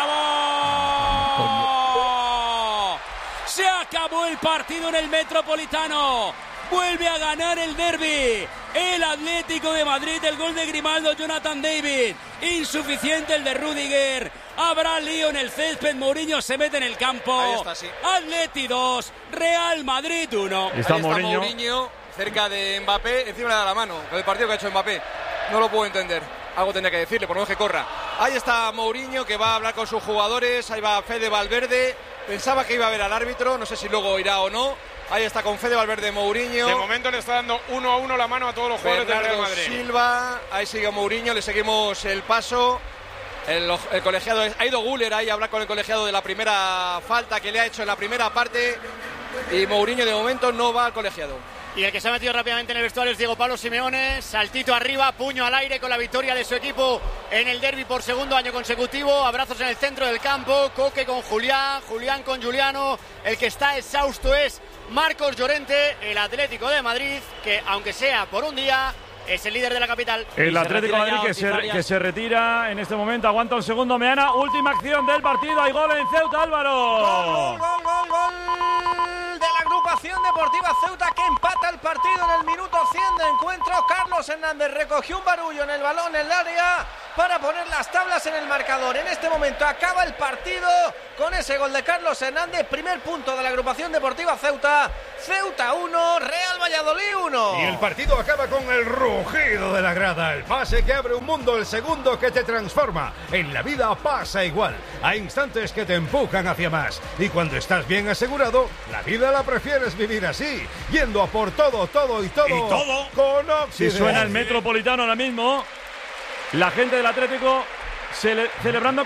acabó. Se acabó el partido en el Metropolitano. Vuelve a ganar el derbi el Atlético de Madrid. El gol de Grimaldo, Jonathan David. Insuficiente el de Rüdiger. Habrá lío en el césped. Mourinho se mete en el campo. Ahí está, sí. Atleti dos, Real Madrid uno. Ahí está Ahí Mourinho. Mourinho cerca de Mbappé, encima le da la mano. Con el partido que ha hecho Mbappé. No lo puedo entender. Algo tendría que decirle, por lo menos que corra. Ahí está Mourinho, que va a hablar con sus jugadores. Ahí va Fede Valverde. Pensaba que iba a ver al árbitro, no sé si luego irá o no. Ahí está con Fede Valverde Mourinho. De momento le está dando uno a uno la mano a todos los jugadores del Real Madrid. Silva, ahí sigue Mourinho, le seguimos el paso. El, el colegiado, ha ido Guller ahí a hablar con el colegiado de la primera falta que le ha hecho en la primera parte. Y Mourinho de momento no va al colegiado. Y el que se ha metido rápidamente en el vestuario es Diego Pablo Simeone. Saltito arriba, puño al aire con la victoria de su equipo en el derbi por segundo año consecutivo. Abrazos en el centro del campo. Coque con Julián, Julián con Juliano. El que está exhausto es Marcos Llorente, el Atlético de Madrid, que aunque sea por un día, es el líder de la capital. El Atlético de Madrid que se, que se retira en este momento. Aguanta un segundo, Meana. Última acción del partido. Hay gol en Ceuta, Álvaro. Gol, gol, gol, gol de la agrupación deportiva Ceuta, que empata el partido en el minuto cien de encuentro. Carlos Hernández recogió un barullo en el balón en el área para poner las tablas en el marcador. En este momento acaba el partido con ese gol de Carlos Hernández. Primer punto de la agrupación deportiva Ceuta. Ceuta uno, Real Valladolid uno. Y el partido acaba con el rugido de la grada. El pase que abre un mundo, el segundo que te transforma. En la vida pasa igual. Hay instantes que te empujan hacia más. Y cuando estás bien asegurado, la vida la prefieres vivir así. Yendo a por todo, todo y todo. Y todo. Con Occident. Si suena el Metropolitano ahora mismo, la gente del Atlético cele- celebrando